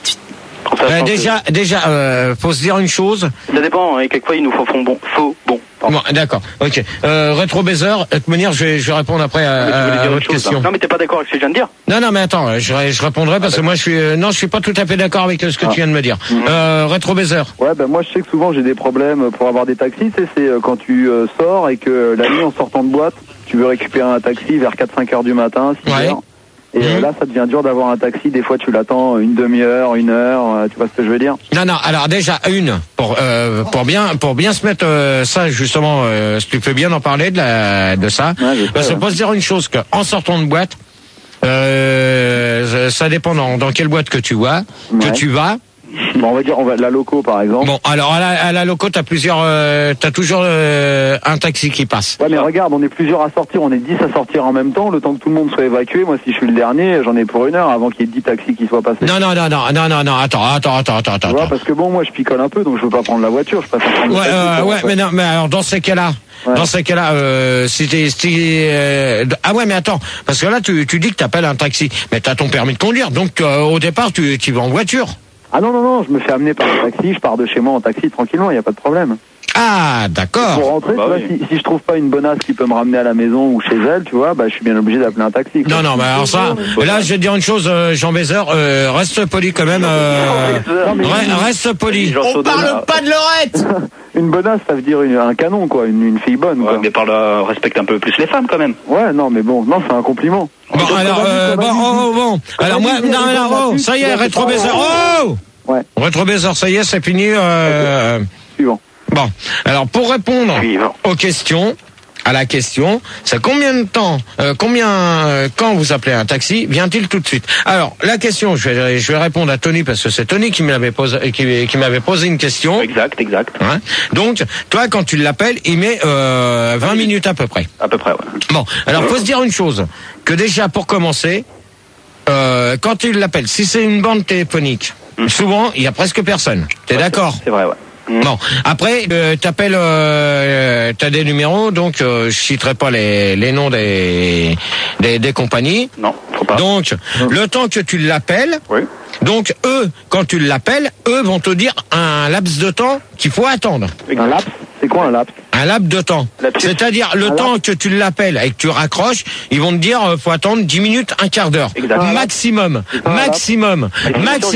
En sachant Euh, que- déjà, déjà, euh, faut se dire une chose. Ça dépend, hein, et quelquefois ils nous font font bon, faux, bon. pardon. Bon, d'accord. Ok. Euh, Rétro Baiser. De toute manière, je vais, je vais répondre après à, Mais tu voulais à dire votre autre chose, question. hein. Non mais t'es pas d'accord avec ce que je viens de dire? Non, non, mais attends, je, je répondrai parce que moi, je suis, euh, non, je suis pas tout à fait d'accord avec ce que tu viens de me dire. Euh, Rétro Baiser. Ouais, ben moi je sais que souvent j'ai des problèmes pour avoir des taxis. Tu sais, c'est euh, quand tu euh, sors et que euh, la nuit en sortant de boîte, tu veux récupérer un taxi vers quatre cinq heures du matin, six Ouais. heures. Et euh, Mhm. là, ça devient dur d'avoir un taxi. Des fois, tu l'attends une demi-heure, une heure. euh, tu vois ce que je veux dire? Non, non. Alors déjà une pour euh, pour bien pour bien se mettre euh, ça justement. Euh, si tu peux bien en parler de la de ça. Ouais, je sais, Parce qu'on ouais. peut se dire une chose que en sortant de boîte, euh, ça dépend dans, dans quelle boîte que tu vas, que Ouais. tu vas. Bon, on va dire, on va la loco par exemple. Bon, alors à la, à la loco, t'as plusieurs, euh, t'as toujours euh, un taxi qui passe. Ouais, mais regarde, on est plusieurs à sortir, on est dix à sortir en même temps, le temps que tout le monde soit évacué. Moi, si je suis le dernier, j'en ai pour une heure avant qu'il y ait dix taxis qui soient passés. Non, non, non, non, non, non, non. Attends, attends, attends, attends, Tu attends. vois, parce que bon, moi, je picole un peu, donc je veux pas prendre la voiture, je préfère prendre Ouais, le taxi. euh, quoi, ouais, en fait. mais non, mais alors dans ces cas-là, Ouais. dans ces cas-là, euh, si t'es, si t'es, euh, ah ouais, mais attends, parce que là, tu, tu dis que t'appelles un taxi, mais t'as ton permis de conduire, donc euh, au départ, tu, tu vas en voiture. Ah non, non, non, je me fais amener par le taxi, je pars de chez moi en taxi tranquillement, il n'y a pas de problème. Ah, Ah, d'accord. Pour rentrer, Bah tu vois, oui. si, si je trouve pas une bonasse qui peut me ramener à la maison ou chez elle, tu vois, bah je suis bien obligé d'appeler un taxi. quoi. Non, non, mais alors ça, là, je vais te dire une chose, euh, Jean Bézeur, euh, reste poli quand même. Euh, Non, mais re- reste poli. Jean Saudon, là. pas de Lorette. une bonasse, ça veut dire une- un canon, quoi, une, une fille bonne. Ouais, Quoi. mais parle, euh, respecte un peu plus les femmes quand même. Ouais, non, mais bon, non, c'est un compliment. Bon, alors, euh, bon, oh, oh, bon. Alors, moi, non, non, oh, ça y est, Rétro Bézeur. Oh! Ouais. Rétro Bézeur, ça y est, c'est fini. Euh, Suivant. Bon, alors pour répondre Suivant. aux questions, à la question, c'est combien de temps, euh, combien, euh, quand vous appelez un taxi, vient-il tout de suite? Alors la question, je vais, je vais répondre à Tony parce que c'est Tony qui m'avait posé, qui, qui m'avait posé une question. Exact, exact. Hein. Donc toi, quand tu l'appelles, il met euh, vingt minutes à peu près. À peu près, ouais. Bon, alors faut se dire une chose, que déjà pour commencer, euh, quand tu l'appelles, si c'est une bande téléphonique, Mm. souvent il y a presque personne. T'es Ouais, d'accord? C'est vrai, ouais. Mm. Bon, après, euh, t'appelles, euh, t'as des numéros, donc euh, je citerai pas les, les noms des, des des compagnies. Non, faut pas. Donc, le temps que tu l'appelles, Oui. donc eux, quand tu l'appelles, eux vont te dire un laps de temps qu'il faut attendre. Un laps, c'est quoi un laps? Un laps de temps. Lapsus. C'est-à-dire le Un temps que tu l'appelles et que tu raccroches, ils vont te dire euh, faut attendre dix minutes, un quart d'heure. Exact. Maximum. Un laps. Maximum. Maximum.